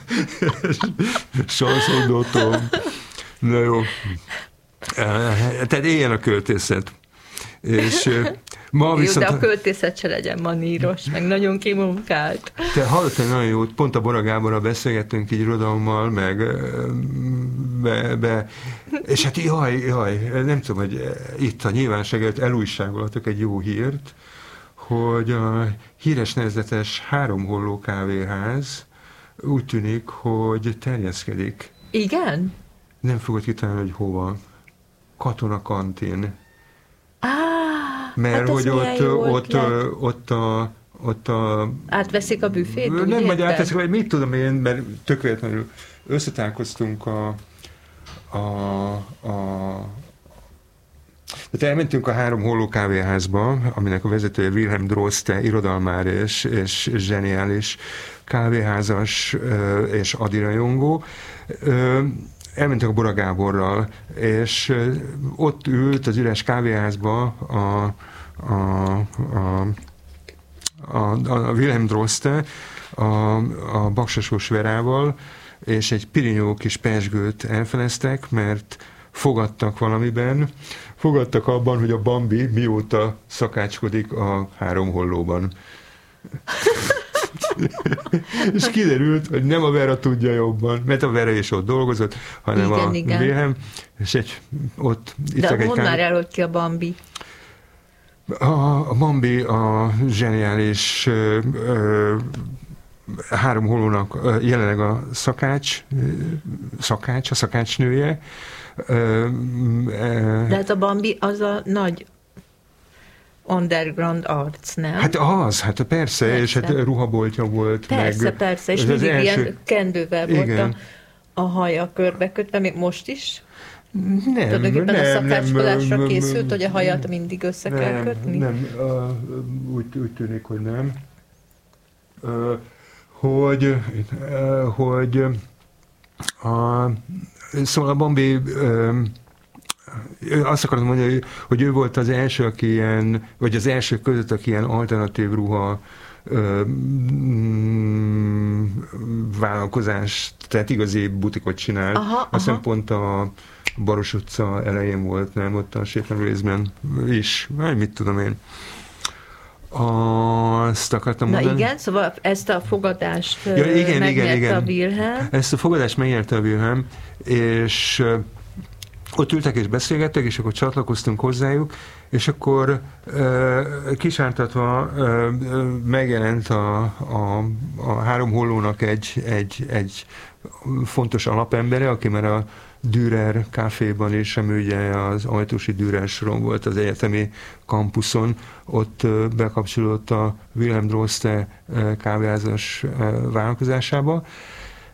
[SPEAKER 2] chanson d'automne. Na jó. Tehát éljen a költészet. És ma
[SPEAKER 1] jó,
[SPEAKER 2] viszont...
[SPEAKER 1] de a költészet se legyen maníros, meg nagyon kimunkált.
[SPEAKER 2] Te hallottál nagyon jót, pont a Bora Gáborral beszélgettünk így irodalommal, meg be, be, és hát jaj, jaj, nem tudom, hogy itt a nyilvánosság előtt elújságolhatok egy jó hírt, hogy a híres nevezetes Háromholló kávéház úgy tűnik, hogy terjeszkedik.
[SPEAKER 1] Igen?
[SPEAKER 2] Nem fogod kitalálni, hogy hova. Katona Kantin.
[SPEAKER 1] Ah,
[SPEAKER 2] mert
[SPEAKER 1] hát
[SPEAKER 2] hogy ott, ott, ott a ott a...
[SPEAKER 1] Átveszik a büfét?
[SPEAKER 2] Nem, vagy átveszik, vagy mit tudom én, mert tök véletlenül összetálkoztunk a, a, a tehát elmentünk a Háromholló kávéházba, aminek a vezetője Wilhelm Droste, irodalmár és, és zseniális kávéházas és adirajongó. Elmentünk a Bora Gáborral, és ott ült az üres kávéházba a, a, a, a, a Wilhelm Droste a, a Baksasós Verával, és egy pirinyó kis pezsgőt elfeleztek, mert fogadtak valamiben, fogadtak abban, hogy a Bambi mióta szakácskodik a Háromhollóban. És kiderült, hogy nem a Vera tudja jobban, mert a Vera is ott dolgozott, hanem igen, a igen. Wilhelm, és egy ott...
[SPEAKER 1] De mondd kár... már el, hogy ki a Bambi.
[SPEAKER 2] A, a Bambi a zseniális ö, ö, Háromhollónak jelenleg a szakács, szakács, a szakácsnője. Ö, ö,
[SPEAKER 1] De hát a Bambi az a nagy underground arc, nem?
[SPEAKER 2] Hát az, hát persze, persze. És hát ruhaboltja volt.
[SPEAKER 1] Persze, meg, persze, és mindig első... ilyen kendővel volt a, a haja körbekötve, még most is.
[SPEAKER 2] Nem,
[SPEAKER 1] Tulajdonképpen
[SPEAKER 2] nem,
[SPEAKER 1] a szakácskodásra
[SPEAKER 2] nem,
[SPEAKER 1] készült, hogy a hajat mindig össze
[SPEAKER 2] nem,
[SPEAKER 1] kell kötni?
[SPEAKER 2] Nem, uh, úgy, úgy tűnik, hogy nem. Uh, hogy, uh, hogy a, szóval a Bambi uh, azt akarom mondani, hogy ő volt az első, aki ilyen, vagy az első között, aki ilyen alternatív ruha ö, mm, vállalkozást, tehát igazi butikot csinált. Aha, Aztán aha. pont a Baros utca elején volt, nem? Ott a sétálórészben is. Vagy mit tudom én. Azt akartam
[SPEAKER 1] Na
[SPEAKER 2] mondani.
[SPEAKER 1] igen, szóval ezt a fogadást
[SPEAKER 2] ja, igen,
[SPEAKER 1] megnyerte
[SPEAKER 2] igen,
[SPEAKER 1] a Wilhelm.
[SPEAKER 2] Ezt a fogadást megnyerte a Wilhelm, és ott ültek és beszélgettek, és akkor csatlakoztunk hozzájuk, és akkor uh, kisártatva uh, megjelent a, a, a Háromhollónak egy, egy, egy fontos alapembere, aki már a Dürer kávéban is, ami ugye az Ajtósi Dürer soron volt az egyetemi kampuszon, ott uh, bekapcsolódott a Wilhelm Droste uh, kávéházas uh, vállalkozásába,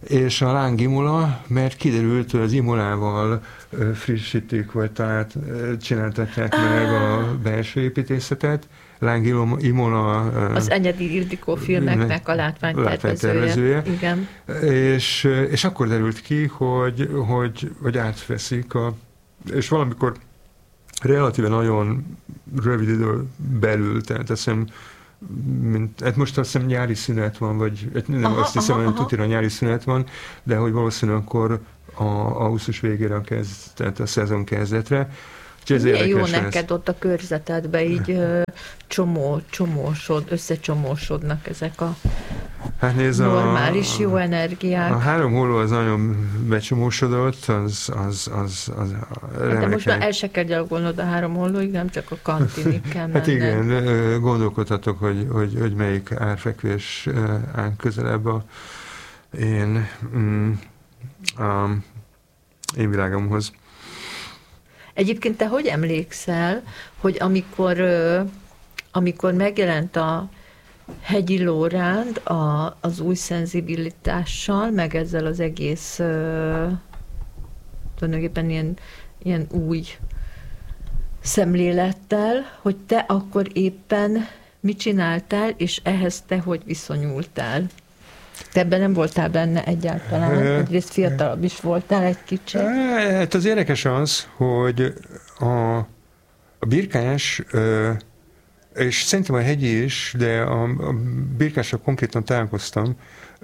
[SPEAKER 2] és a Láng Imola, mert kiderült, hogy az Imolával frissítik, vagy talált, csináltatják meg a belső építészetet. Láng Imola...
[SPEAKER 1] Az Enyedi Ildikó filmeknek a látványtervezője. Igen.
[SPEAKER 2] És, és akkor derült ki, hogy, hogy, hogy átveszik a... És valamikor relatíve nagyon rövid idő belül, tehát azt hiszem, mint, hát most azt hiszem nyári szünet van, vagy nem aha, azt hiszem, hogy tutira nyári szünet van, de hogy valószínűleg akkor a augusztus végére kezd, tehát a szezon kezdetre.
[SPEAKER 1] Milyen jó neked ez. Ott a körzetedben így ö, csomó, csomósod, összecsomósodnak ezek a hát nézd, normális, a, jó energiák.
[SPEAKER 2] A három holló az nagyon becsomósodott, az, az, az, az
[SPEAKER 1] hát de most már el se kell gyalogolnod a három hollóig, nem csak a kantinig kell
[SPEAKER 2] hát igen, gondolkodhatok, hogy, hogy, hogy melyik árfekvés áll közelebb a én, mm, a, én világomhoz.
[SPEAKER 1] Egyébként te hogy emlékszel, hogy amikor, amikor megjelent a Hegyi Lóránd a, az új szenzibilitással, meg ezzel az egész tulajdonképpen ilyen, ilyen új szemlélettel, hogy te akkor éppen mit csináltál, és ehhez te hogy viszonyultál? Te ebben nem voltál benne egyáltalán, egyrészt fiatalabb is voltál egy kicsit.
[SPEAKER 2] Hát az érdekes az, hogy a, a Birkás, és szerintem a Hegyi is, de a, a Birkással konkrétan találkoztam,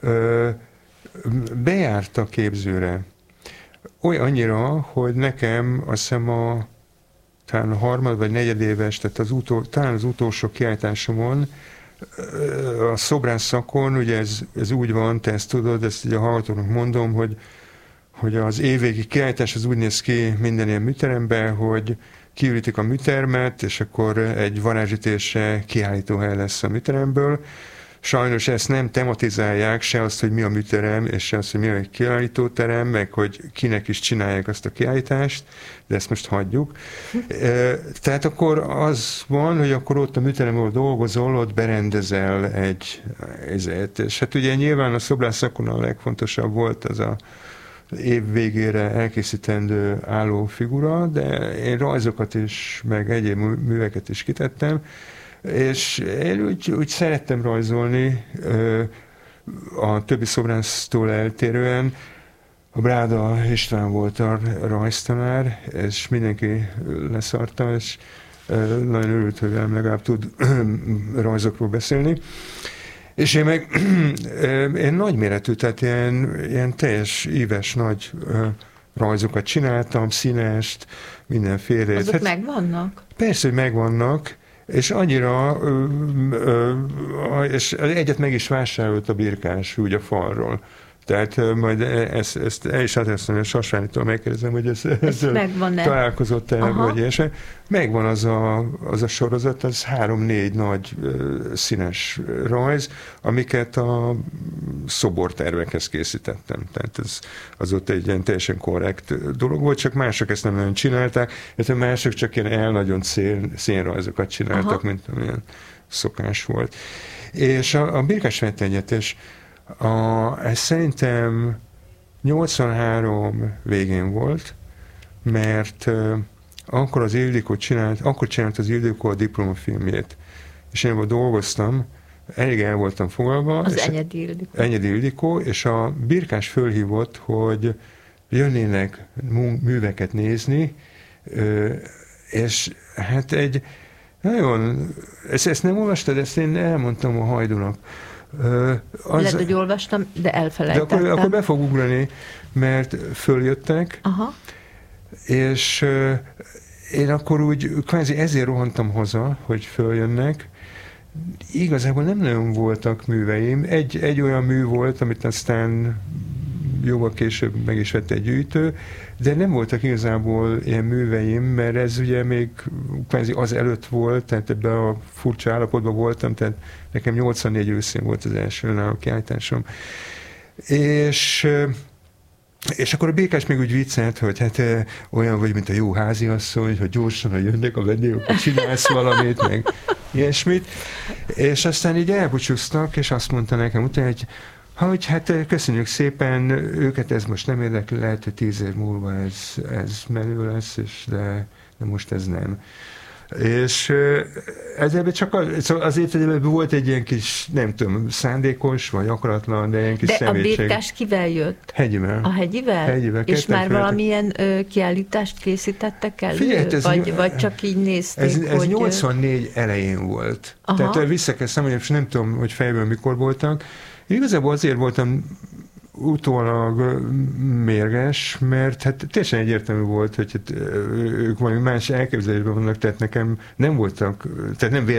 [SPEAKER 2] bejárt a képzőre. Olyan annyira, hogy nekem azt hiszem a, talán a harmad vagy negyedéves, tehát az utol, talán az utolsó kiállításomon, a szobrász szakon, ugye ez, ez úgy van, te ezt tudod, ezt ugye a hallgatóknak mondom, hogy, hogy az évvégi kiállítás az úgy néz ki minden ilyen műteremben, hogy kiürítik a műtermet, és akkor egy varázsütésre kiállítóhely lesz a műteremből. Sajnos ezt nem tematizálják, se azt, hogy mi a műterem, és se azt, hogy mi a kiállítóterem, meg hogy kinek is csinálják azt a kiállítást, de ezt most hagyjuk. Tehát akkor az van, hogy akkor ott a műterem, ahol dolgozol, ott berendezel egy ezért. És hát ugye nyilván a szobrász szakon a legfontosabb volt az a év végére elkészítendő álló figura, de én rajzokat is, meg egyéb műveket is kitettem, és én úgy, úgy szerettem rajzolni a többi szobrásztól eltérően. A Bráda István volt a rajztanár, és mindenki leszarta, és nagyon örült, hogy velem legalább tud rajzokról beszélni. És én meg én nagyméretű, tehát ilyen, ilyen teljes íves nagy rajzokat csináltam, színest, mindenfélét.
[SPEAKER 1] Azok hát, megvannak?
[SPEAKER 2] Persze, hogy megvannak, és annyira, ö, ö, ö, és egyet meg is vásárolt a Birkás úgy a falról. Tehát majd ezt, ezt el is áteszem, hogy Sasványitól megkérdezem, hogy ez, ez találkozott-e, vagy ilyesmi. Megvan az a, az a sorozat, az három-négy nagy uh, színes rajz, amiket a szobortervekhez készítettem. Tehát ez az ott egy ilyen teljesen korrekt dolog volt, csak mások ezt nem nagyon csinálták, illetve mások csak ilyen el-nagyon szén, szénrajzokat csináltak, aha, mint amilyen szokás volt. És a, a Birkás vett egyet, és A, ez szerintem nyolcvanhárom végén volt, mert uh, akkor az Ildikó csinált, akkor csinált az Ildikó a diplomafilmjét, és én abban dolgoztam, elég el voltam fogalva.
[SPEAKER 1] Az Enyedi Ildikó.
[SPEAKER 2] Enyedi Ildikó, és a Birkás fölhívott, hogy jönnének műveket nézni, uh, és hát egy nagyon, ezt, ezt nem olvastad, ezt én elmondtam a Hajdunak.
[SPEAKER 1] Uh, az, Lehet, hogy olvastam, de elfelejtettem.
[SPEAKER 2] De akkor, akkor be fog ugrani, mert följöttek, aha, és uh, én akkor úgy kvázi ezért rohantam haza, hogy följönnek. Igazából nem nagyon voltak műveim. Egy, egy olyan mű volt, amit aztán jóval később meg is vett egy gyűjtő, de nem voltak igazából ilyen műveim, mert ez ugye még kvázi az előtt volt, tehát ebben a furcsa állapotban voltam, tehát nekem nyolcvannégy őszén volt az első önálló kiállításom. És, és akkor a Birkás még úgy viccelt, hogy hát olyan vagy, mint a jó háziasszony, hogy gyorsan, ha jönnek a vendégek, hogy csinálsz valamit, meg ilyesmit. És aztán így elbúcsúztak, és azt mondta nekem utána, hogy hogy hát köszönjük szépen, őket ez most nem érdekli, lehet, hogy tíz év múlva ez, ez menő lesz, és de, de most ez nem. És ezzel csak az, szóval azért ebben volt egy ilyen kis, nem tudom, szándékos, vagy akaratlan, de ilyen kis
[SPEAKER 1] de
[SPEAKER 2] szemétség.
[SPEAKER 1] De a Birkás kivel jött?
[SPEAKER 2] Hegyivel.
[SPEAKER 1] A Hegyivel?
[SPEAKER 2] Hegyivel.
[SPEAKER 1] És már
[SPEAKER 2] féltek. Valamilyen
[SPEAKER 1] ö, kiállítást készítettek elő?
[SPEAKER 2] Figyelj, ez
[SPEAKER 1] vagy,
[SPEAKER 2] ny-
[SPEAKER 1] vagy csak így nézték,
[SPEAKER 2] ez, ez
[SPEAKER 1] hogy...
[SPEAKER 2] nyolcvannégy elején volt.
[SPEAKER 1] Aha.
[SPEAKER 2] Tehát vissza kell számolni, és nem tudom, hogy fejből mikor voltak. Én igazából azért voltam utólag mérges, mert hát teljesen egyértelmű volt, hogy hát, ők valami más elképzelésben vannak, tehát nekem nem voltak, tehát nem véletlenül